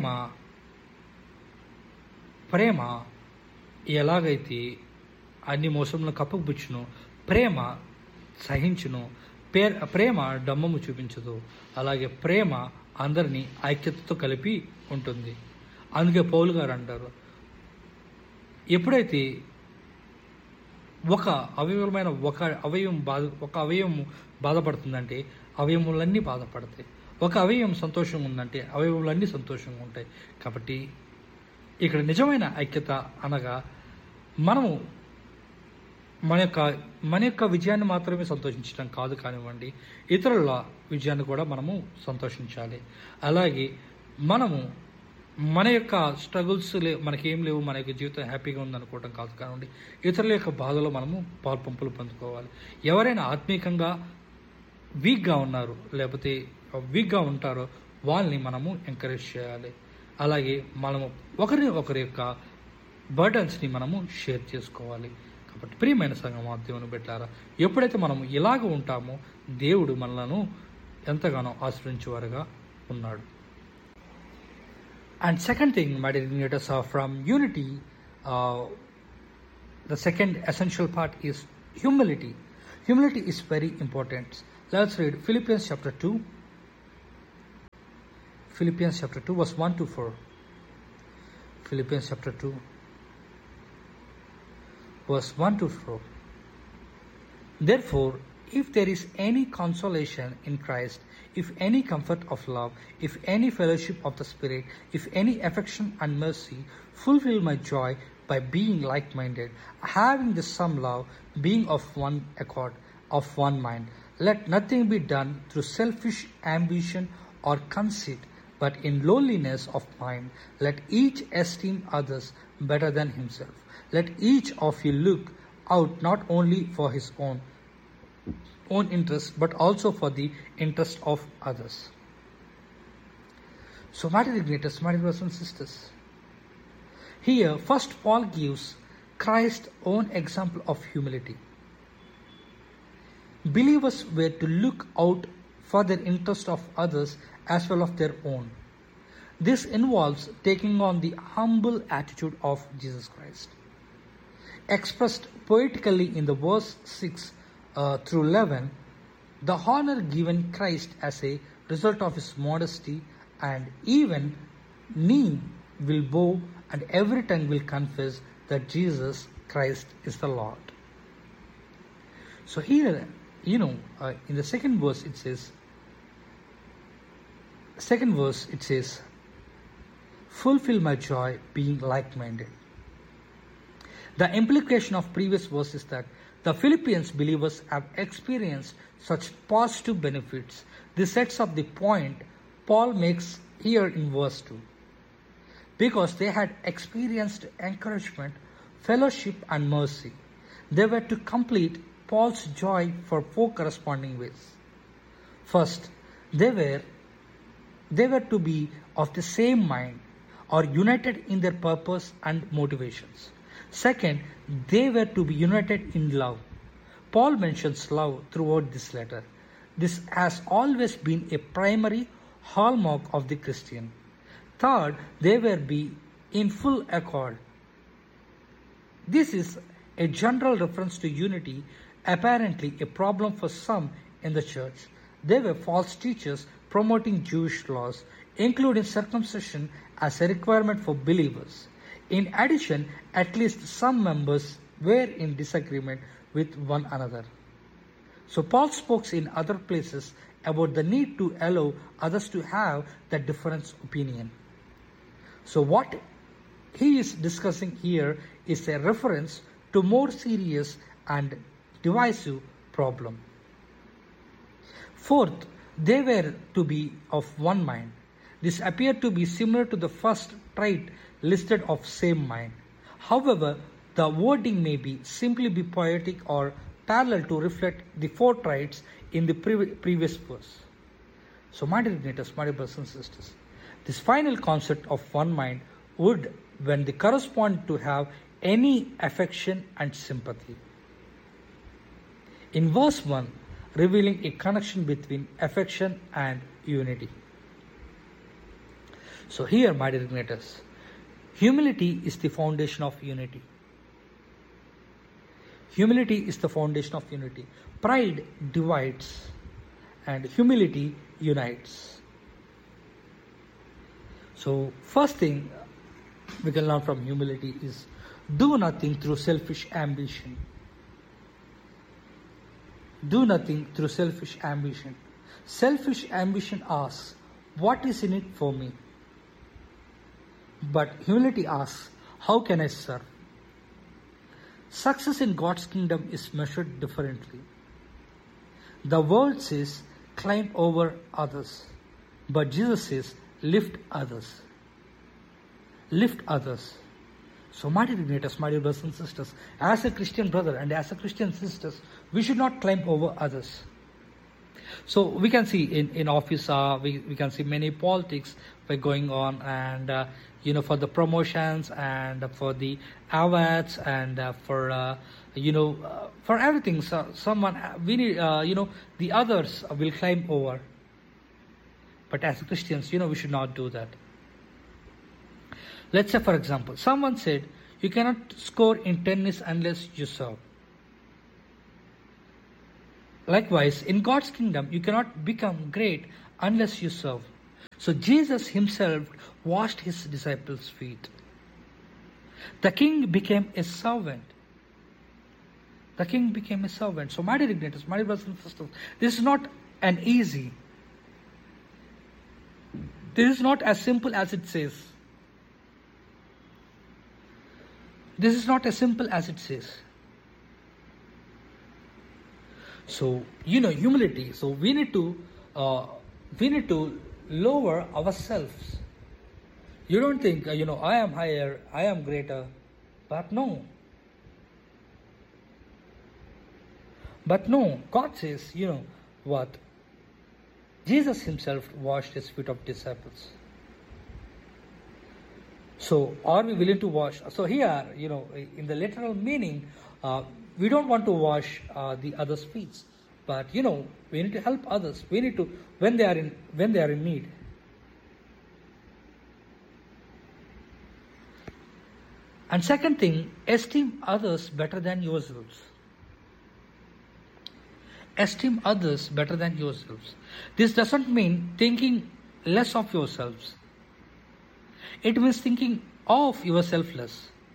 ప్రేమ ఎలాగైతే అన్ని మోసములను కప్పపుచ్చును, ప్రేమ సహించును, పే ప్రేమ డమ్మము చూపించదు, అలాగే ప్రేమ అందరినీ ఐక్యతతో కలిపి ఉంటుంది. అందుకే పౌలు గారు అంటారు, ఎప్పుడైతే ఒక అవయవమైన ఒక అవయవం బాధ ఒక అవయవం బాధపడుతుందంటే అవయవములన్నీ బాధపడతాయి. ఒక అవయవం సంతోషంగా ఉందంటే అవయవములన్నీ సంతోషంగా ఉంటాయి. కాబట్టి ఇక్కడ నిజమైన ఐక్యత అనగా మనము మన యొక్క మన యొక్క విజయాన్ని మాత్రమే సంతోషించడం కాదు కానివ్వండి, ఇతరుల విజయాన్ని కూడా మనము సంతోషించాలి. అలాగే మనము మన యొక్క స్ట్రగుల్స్ లే మనకేం లేవు, మన యొక్క జీవితం హ్యాపీగా ఉందనుకోవడం కాదు కానివ్వండి, ఇతరుల యొక్క బాధలో మనము పాల్పంపులు పొందుకోవాలి. ఎవరైనా ఆత్మీయంగా వీక్గా ఉన్నారు, లేకపోతే వీక్గా ఉంటారో వాళ్ళని మనము ఎంకరేజ్ చేయాలి. అలాగే మనము ఒకరి ఒకరి యొక్క బర్డన్స్ని మనము షేర్ చేసుకోవాలి. కాబట్టి ప్రియమైన సంగమా, దేవుని బిడ్డలారా, ఎప్పుడైతే మనము ఇలాగ ఉంటామో దేవుడు మనలను ఎంతగానో ఆశ్రయించేవారుగా ఉన్నాడు. And second thing, my dear readers, are from unity, uh, the second essential part is humility. Humility is very important. Let's read Philippians chapter two. Philippians chapter two, verse one to four. Philippians chapter two, verse one to four. Therefore, if there is any consolation in Christ, if any comfort of love, if any fellowship of the Spirit, if any affection and mercy, fulfill my joy by being like-minded, having the same love, being of one accord, of one mind. Let nothing be done through selfish ambition or conceit, but in lowliness of mind, let each esteem others better than himself. Let each of you look out not only for his own own interest, but also for the interest of others. So, my dear greatest, my dear brothers and sisters, here first Paul gives Christ's own example of humility. Believers were to look out for the interest of others as well as their own. This involves taking on the humble attitude of Jesus Christ. Expressed poetically in the verse six uh, through eleven, the honor given Christ as a result of his modesty, and even knee will bow and every tongue will confess that Jesus Christ is the Lord. So here, you know, uh, in the second verse it says, second verse it says, fulfill my joy being like-minded. The implication of previous verse is that the Philippians believers have experienced such positive benefits. This sets up the point Paul makes here in verse two. Because they had experienced encouragement, fellowship and mercy, they were to complete Paul's joy for four corresponding ways. First, they were they were to be of the same mind or united in their purpose and motivations. Second, they were to be united in love. Paul mentions love throughout this letter. This has always been a primary hallmark of the Christian. Third, they were be in full accord. This is a general reference to unity, apparently a problem for some in the church. They were false teachers promoting Jewish laws, including circumcision as a requirement for believers. In addition, at least some members were in disagreement with one another. So Paul spoke in other places about the need to allow others to have that different opinion. So what he is discussing here is a reference to more serious and divisive problem. Fourth, they were to be of one mind. This appeared to be similar to the first trait listed of same mind. However, the wording may be simply be poetic or parallel to reflect the four traits in the pre- previous verse. So, my dear readers, my dear brothers and sisters, this final concept of one mind would, when they correspond to have any affection and sympathy. In verse one, revealing a connection between affection and unity. So here, my dear readers, humility is the foundation of unity. Humility is the foundation of unity. Pride divides and humility unites. So first thing we can learn from humility is do nothing through selfish ambition. Do nothing through selfish ambition. Selfish ambition asks, what is in it for me? But humility asks, how can I serve? Success in God's kingdom is measured differently. The world says, climb over others. But Jesus says, lift others. Lift others. So, my dear readers, my dear brothers and sisters, as a Christian brother and as a Christian sisters, we should not climb over others. So, we can see in, in office, uh, we, we can see many politics were going on, and, uh, you know, for the promotions and for the awards and uh, for, uh, you know, uh, for everything. So, someone, we need, uh, you know, the others will climb over. But as Christians, you know, we should not do that. Let's say, for example, someone said, you cannot score in tennis unless you serve. Likewise, in God's kingdom, you cannot become great unless you serve. So Jesus himself washed his disciples' feet. The king became a servant. The king became a servant. So, my dear igniters, my dear brothers and sisters, this is not an easy. This is not as simple as it says. This is not as simple as it says. So, you know, humility. So, we need to, uh, we need to lower ourselves. You don't think, uh, you know, I am higher, I am greater, but no. But no, God says, you know, what? Jesus himself washed his feet of disciples. So, are we willing to wash? So here, you know, in the literal meaning, uh, we don't want to wash uh, the others' feet, but you know, we need to help others. We need to, when they are in, when they are in need. And second thing, esteem others better than yourselves. Esteem others better than yourselves. This doesn't mean thinking less of yourselves. It means thinking of yourself less.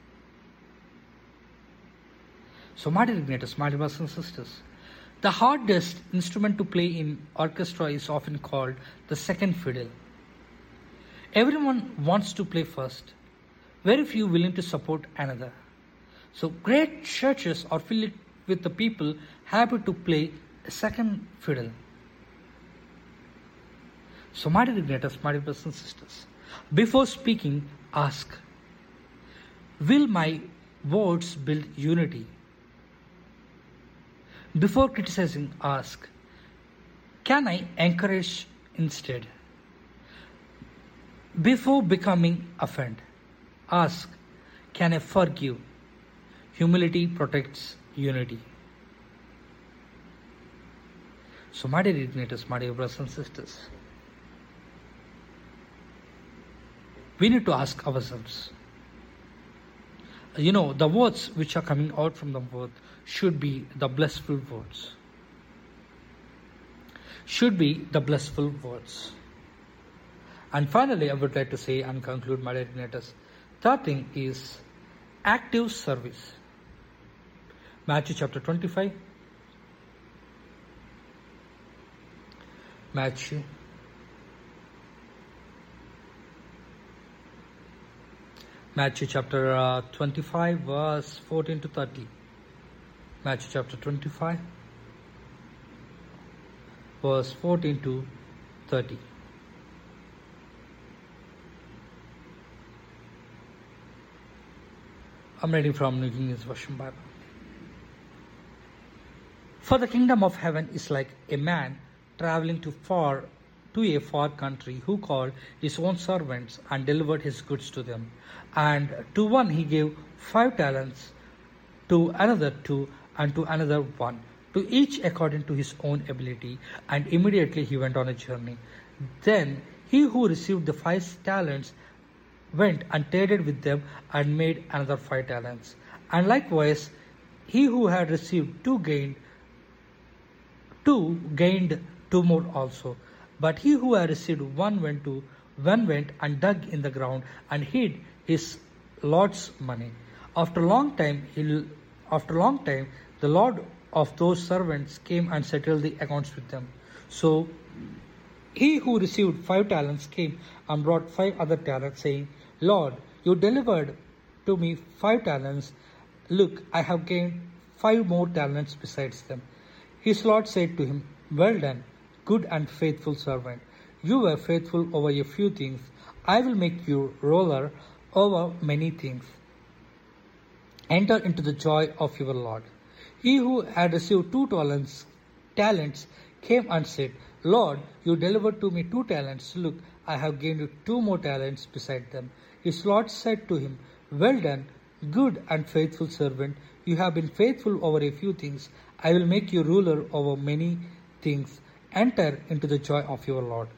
So, my dear igniters, my dear brothers and sisters, the hardest instrument to play in orchestra is often called the second fiddle. Everyone wants to play first. Very few willing to support another. So, great churches are filled with the people happy to play a second fiddle. So, my dear igniters, my dear brothers and sisters, before speaking, ask, will my words build unity? Before criticizing, ask, can I encourage instead? Before becoming offended, ask, can I forgive? Humility protects unity. So, my dear igniters, my dear brothers and sisters, we need to ask ourselves, you know, the words which are coming out from the mouth should be the blissful words. Should be the blissful words. And finally, I would like to say and conclude, my dear igniters, third thing is active service. Matthew chapter twenty-five. Matthew. Matthew chapter uh, twenty-five, verse fourteen to thirty. Matthew chapter twenty-five, verse fourteen to thirty. I'm reading from New King James Version Bible. For the kingdom of heaven is like a man traveling to far to a far country, who called his own servants and delivered his goods to them. And to one he gave five talents, to another two, and to another one, to each according to his own ability. And immediately he went on a journey. Then he who received the five talents went and traded with them and made another five talents. And likewise, he who had received two gained two gained two more also. But he who had received one went to one went and dug in the ground and hid his Lord's money. After a long time, he after a long time, the Lord of those servants came and settled the accounts with them. So he who received five talents came and brought five other talents, saying, Lord, you delivered to me five talents. Look, I have gained five more talents besides them. His Lord said to him, well done, good and faithful servant. You were faithful over a few things. I will make you ruler over many things. Enter into the joy of your Lord. He who had received two talents, talents came and said, Lord, you delivered to me two talents. Look, I have gained you two more talents beside them. His Lord said to him, well done, good and faithful servant. You have been faithful over a few things. I will make you ruler over many things. Enter into the joy of your Lord.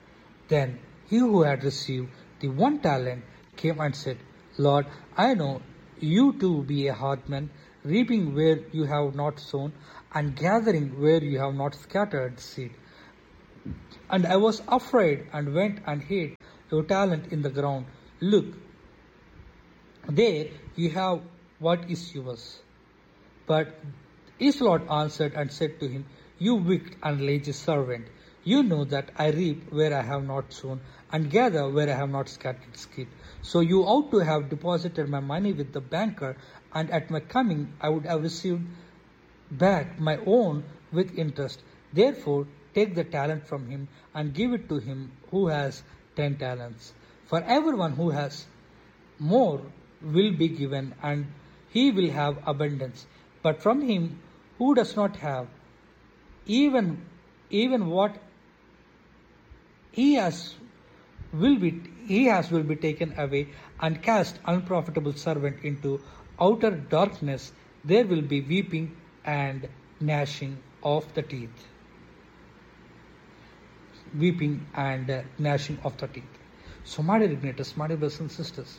Then he who had received the one talent came and said, Lord, I know you to be a hard man, reaping where you have not sown, and gathering where you have not scattered seed. And I was afraid and went and hid your talent in the ground. Look, there you have what is yours. But his Lord answered and said to him, You wicked and lazy servant, you know that I reap where I have not sown, and gather where I have not scattered seed. So you ought to have deposited my money with the banker, and at my coming I would have received back my own with interest. Therefore take the talent from him and give it to him who has ten talents. For everyone who has more will be given, and he will have abundance. But from him who does not have, even even what he has will be he has will be taken away. And cast unprofitable servant into outer darkness. There will be weeping and gnashing of the teeth. Weeping and uh, gnashing of the teeth. So, my dear igniters, my dear brothers and sisters,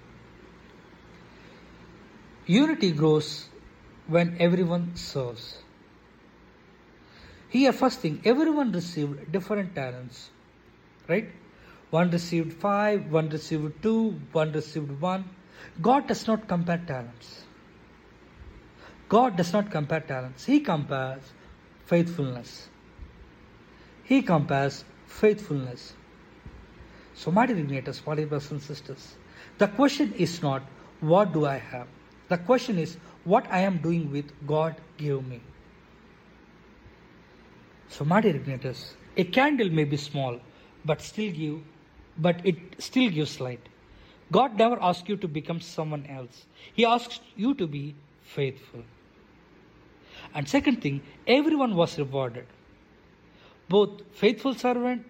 unity grows when everyone serves. Here, first thing, everyone received different talents, right? One received five, one received two, one received one. God does not compare talents. God does not compare talents. He compares faithfulness. He compares faithfulness. So, my dear igniters, my dear brothers and sisters, the question is not, what do I have? The question is, what I am doing with God gave me. So, my dear igniters, a candle may be small, but still give, but it still gives light. God never asks you to become someone else. He asks you to be faithful. And second thing, everyone was rewarded. Both faithful servant,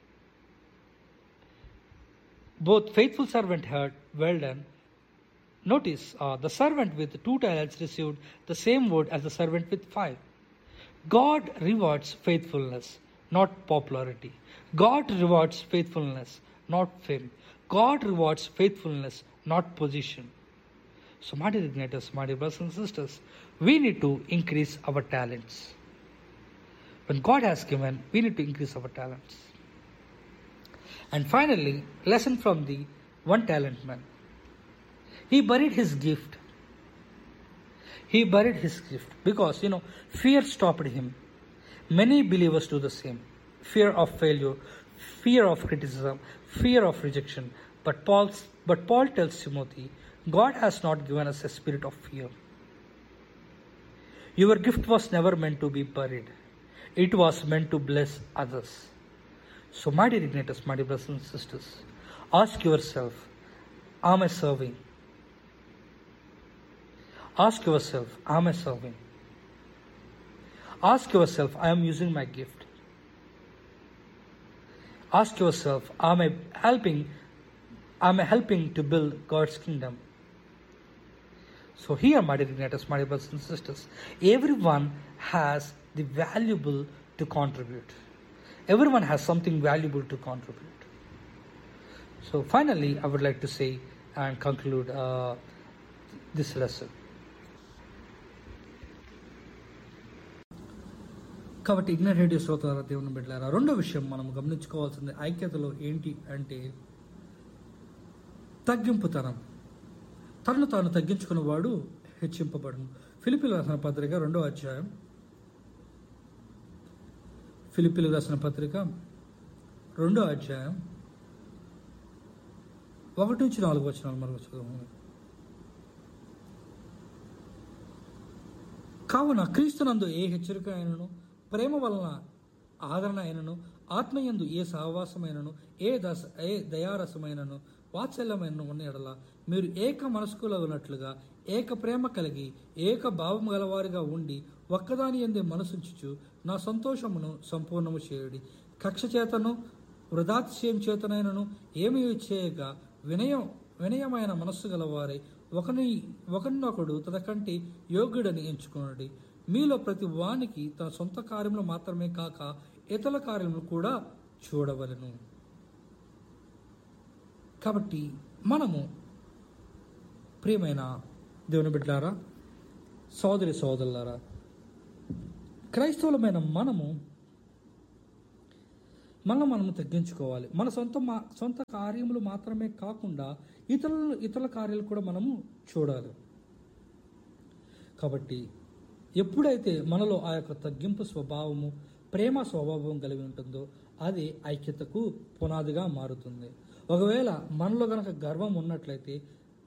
both faithful servant heard, well done. Notice, uh, the servant with two talents received the same word as the servant with five. God rewards faithfulness, not popularity. God rewards faithfulness, not fame. God rewards faithfulness, not position. So, my dear igniters, my dear brothers and sisters, we need to increase our talents. When God has given, we need to increase our talents. And finally, lesson from the one talent man. He buried his gift. He buried his gift because, you know, fear stopped him. Many believers do the same. Fear of failure, fear of criticism, fear of rejection. But Paul's, but Paul tells Timothy, God has not given us a spirit of fear. Your gift was never meant to be buried. It was meant to bless others. So, my dear igniters, my dear brothers and sisters, ask yourself, am I serving? Ask yourself, am I serving? Ask yourself, I am using my gift. Ask yourself, am I helping, am I helping to build God's kingdom? So here, my dear igniters, my dear brothers and sisters, everyone has the valuable to contribute. Everyone has something valuable to contribute. So finally, I would like to say and conclude uh, this lesson. కాబట్టి ignite radio శ్రోతల దేవుని బిడ్డలారా, రెండో విషయం మనం గమనించుకోవాల్సింది ఐక్యతలో ఏంటి అంటే తగ్గింపుతనం. తనను తాను తగ్గించుకున్నవాడు హెచ్చింపబడును. ఫిలిప్పీయులకు రాసిన పత్రిక రెండో అధ్యాయం ఫిలిప్పీయులకు రాసిన పత్రిక రెండో అధ్యాయం ఒకటి నుంచి నాలుగు వచనాలు మరొక చదువు. కావున క్రీస్తునందు ఏ హెచ్చరిక అయినను, ప్రేమ వలన ఆదరణ అయినను, ఆత్మయందు ఏ సహవాసమైనను, ఏ దశ ఏ దయారసమైనను, వాత్సల్యమైన ఉన్న ఎడల మీరు ఏక మనస్కులగునట్లుగా ఏక ప్రేమ కలిగి ఏక భావము గలవారిగా ఉండి ఒక్కదాని యందే మనసుంచుచు నా సంతోషమును సంపూర్ణము చేయుడి. కక్ష చేతను వృధాతిశయం చేతనైనను ఏమీ చేయక వినయం వినయమైన మనస్సు గలవారై ఒకని ఒకరినొకడు తనకంటే యోగ్యుడని ఎంచుకున్నాడు. మీలో ప్రతి వానికి తన సొంత కార్యములు మాత్రమే కాక ఇతర కార్యములు కూడా చూడవలెను. కాబట్టి మనము ప్రియమైన దేవుని బిడ్డలారా, సోదరి సోదరులారా, క్రైస్తవులమైన మనము మనం మనము తగ్గించుకోవాలి. మన సొంత మా సొంత కార్యములు మాత్రమే కాకుండా ఇతరులు ఇతరుల కార్యాలు కూడా మనము చూడాలి. కాబట్టి ఎప్పుడైతే మనలో ఆ యొక్క తగ్గింపు స్వభావము, ప్రేమ స్వభావం కలిగి ఉంటుందో అది ఐక్యతకు పునాదిగా మారుతుంది. ఒకవేళ మనలో కనుక గర్వం ఉన్నట్లయితే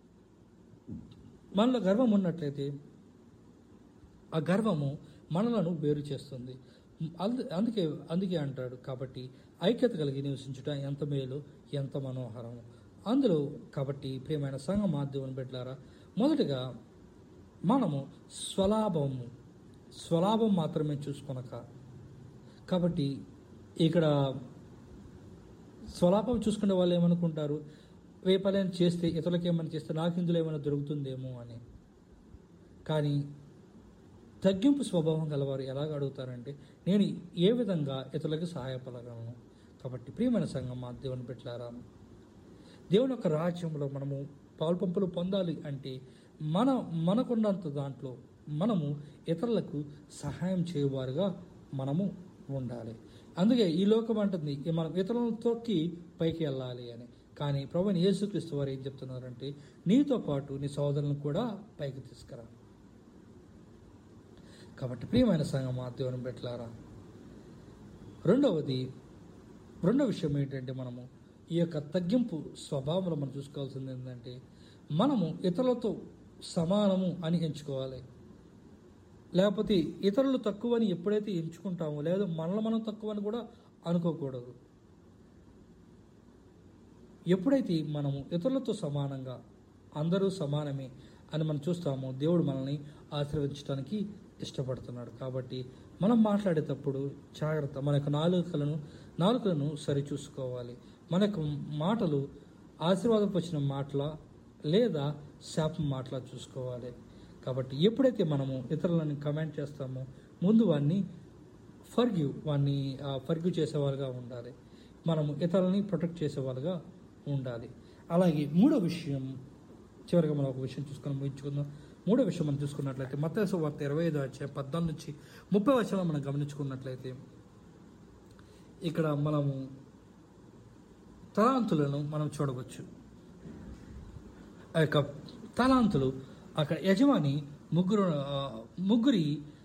మనలో గర్వం ఉన్నట్లయితే ఆ గర్వము మనలను వేరు చేస్తుంది. అందుకే అందుకే అంటాడు, కాబట్టి ఐక్యత కలిగి నివసించుట ఎంత మేలు, ఎంత మనోహరము. అందులో కాబట్టి ప్రియమైన సంఘ మాధ్యమం బిడ్డలారా, మొదటిగా మనము స్వలాభము స్వలాభం మాత్రమే చూసుకొనక, కాబట్టి ఇక్కడ స్వలాభం చూసుకునే వాళ్ళు ఏమనుకుంటారు, రేపలేని చేస్తే ఇతరులకు ఏమైనా చేస్తే నాకు ఇందులో ఏమైనా దొరుకుతుందేమో అని. కానీ తగ్గింపు స్వభావం గలవారు ఎలాగ అడుగుతారంటే, నేను ఏ విధంగా ఇతరులకు సహాయపడగలను. కాబట్టి ప్రియమైన సంఘం మా దేవుని బిడ్డలారా, దేవుని యొక్క రాజ్యంలో మనము పాలుపంపులు పొందాలి అంటే మన మనకున్నంత దాంట్లో మనము ఇతరులకు సహాయం చేయవారుగా మనము ఉండాలి. అందుకే ఈ లోకం అంటుంది మనం ఇతరులను తొక్కి పైకి వెళ్ళాలి అని. కానీ ప్రభువైన యేసుక్రీస్తు వారు ఏం చెప్తున్నారంటే, నీతో పాటు నీ సోదరులను కూడా పైకి తీసుకురా. కాబట్టి ప్రియమైన సంఘం దేవుని బిడ్డలారా, రెండవది రెండో విషయం ఏంటంటే, మనము ఈ యొక్క తగ్గింపు స్వభావంలో మనం చూసుకోవాల్సింది ఏంటంటే, మనము ఇతరులతో సమానము అని ఎంచుకోవాలి. లేకపోతే ఇతరులు తక్కువని ఎప్పుడైతే ఎంచుకుంటామో, లేదా మనలో మనం తక్కువని కూడా అనుకోకూడదు. ఎప్పుడైతే మనము ఇతరులతో సమానంగా అందరూ సమానమే అని మనం చూస్తామో, దేవుడు మనల్ని ఆశీర్వదించడానికి ఇష్టపడుతున్నాడు. కాబట్టి మనం మాట్లాడేటప్పుడు జాగ్రత్త, మన యొక్క నాలుకలను నాలుకలను సరి చూసుకోవాలి. మన యొక్క మాటలు ఆశీర్వాదం వచ్చిన మాటల లేదా శాపం మాటలా చూసుకోవాలి. కాబట్టి ఎప్పుడైతే మనము ఇతరులను కమెంట్ చేస్తామో, ముందు వాడిని ఫర్గ్యూ వాడిని ఫర్గ్యూ చేసేవాళ్ళుగా ఉండాలి. మనము ఇతరులని ప్రొటెక్ట్ చేసేవాళ్ళుగా ఉండాలి. అలాగే మూడో విషయం, చివరిగా మనం ఒక విషయం చూసుకొని ముగించుకుందాం. మూడో విషయం మనం చూసుకున్నట్లయితే మత్తయి సువార్త ఇరవై ఐదో అధ్యాయం పద్నాలుగు నుంచి ముప్పై వచనం మనం గమనించుకున్నట్లయితే, ఇక్కడ మనము తలాంతులను మనం చూడవచ్చు. ఆ యొక్క తలాంతులు అక్కడ యజమాని ముగ్గురు ముగ్గురి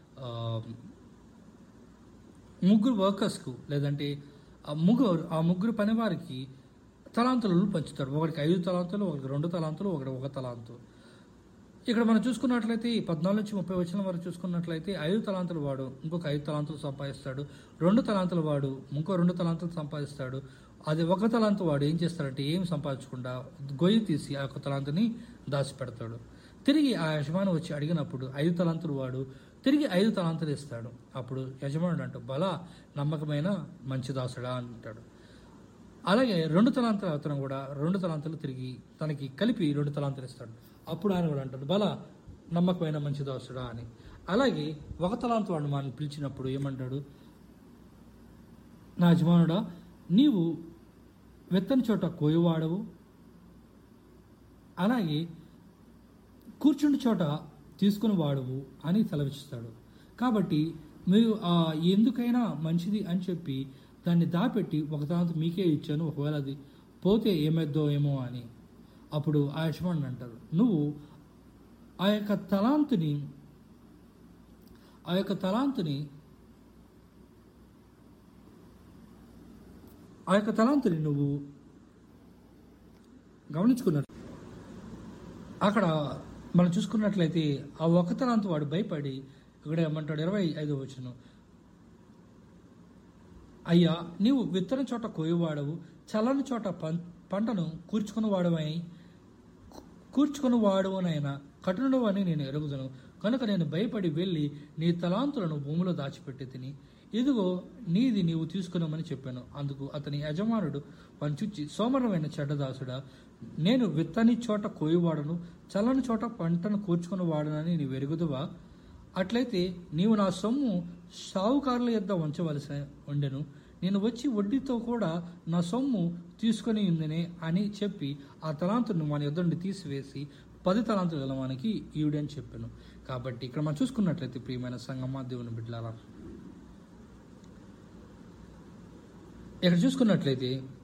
ముగ్గురు వర్కర్స్కు లేదంటే ఆ ముగ్గురు ఆ ముగ్గురు పని వారికి తలాంతులను పంచుతాడు. ఒకరికి ఐదు తలాంతులు, ఒకరికి రెండు తలాంతులు, ఒకటి ఒక తలాంతు. ఇక్కడ మనం చూసుకున్నట్లయితే ఈ పద్నాలుగు నుంచి ముప్పై వచ్చిన వరకు చూసుకున్నట్లయితే ఐదు తలాంతులు వాడు ఇంకొక ఐదు తలాంతులు సంపాదిస్తాడు. రెండు తలాంతులు వాడు ఇంకో రెండు తలాంతులు సంపాదిస్తాడు. అది ఒక తలాంతు వాడు ఏం చేస్తాడంటే ఏం సంపాదించకుండా గొయ్యి తీసి ఆ యొక్క తలాంతుని దాచిపెడతాడు. తిరిగి ఆ యజమాని వచ్చి అడిగినప్పుడు ఐదు తలాంతులు వాడు తిరిగి ఐదు తలాంతులు ఇస్తాడు. అప్పుడు యజమానుడు అంటూ బలా నమ్మకమైన మంచి దాసుడా అంటాడు. అలాగే రెండు తలాంతుల అతను కూడా రెండు తలాంతులు తిరిగి తనకి కలిపి రెండు తలాంతులు ఇస్తాడు. అప్పుడు ఆయన కూడా అంటాడు బలా నమ్మకమైన మంచి దాసుడా అని. అలాగే ఒక తలాంతు వాడిని మనం పిలిచినప్పుడు ఏమంటాడు, నా యజమానుడా, నీవు వెత్తని చోట కోయవాడవు, అలాగే కూర్చుండి చోట తీసుకుని వాడవు అని సెలవిస్తాడు. కాబట్టి మీరు ఎందుకైనా మంచిది అని చెప్పి దాన్ని దాపెట్టి ఒక తలాంతు మీకే ఇచ్చాను, ఒకవేళ అది పోతే ఏమైద్దో ఏమో అని. అప్పుడు ఆ యజమానుడు అంటారు, నువ్వు ఆ యొక్క తలాంతుని ఆ యొక్క తలాంతుని ఆ యొక్క తలాంతుని నువ్వు గమనించుకున్నట్లు అక్కడ మనం చూసుకున్నట్లయితే ఆ ఒక తలాంతు వాడు భయపడి ఇక్కడ ఏమంటాడు, ఇరవై ఐదో వచనం, అయ్యా నీవు విత్తని చోట కోయవాడవు, చల్లని చోట పం పంటను కూర్చుకుని వాడవై కూర్చుకుని వాడవనైనా కఠినుడు అని నేను ఎరుగుదును. కనుక నేను భయపడి వెళ్ళి నీ తలాంతులను భూమిలో దాచిపెట్టి తిని, ఇదిగో నీది నీవు తీసుకున్నామని చెప్పాను. అందుకు అతని యజమానుడు వాని చూచి, సోమరమైన చెడ్డదాసుడా, నేను విత్తని చోట కోయవాడను, చల్లని చోట పంటను కూర్చుకుని వాడనని నీవు ఎరుగుదువా? అట్లయితే నీవు నా సొమ్ము సావుకారుల యొద్ద ఉంచవలసి ఉండెను. నేను వచ్చి వడ్డీతో కూడా నా సొమ్ము తీసుకొని ఉందని అని చెప్పి ఆ తలాంతును మన యుద్ధ నుండి తీసివేసి పది తలాంతులు గల వానికి ఈవిడి అని చెప్పాను. కాబట్టి ఇక్కడ మనం చూసుకున్నట్లయితే ప్రియమైన సంగమా, దేవుని బిడ్డలారా, ఇక్కడ చూసుకున్నట్లయితే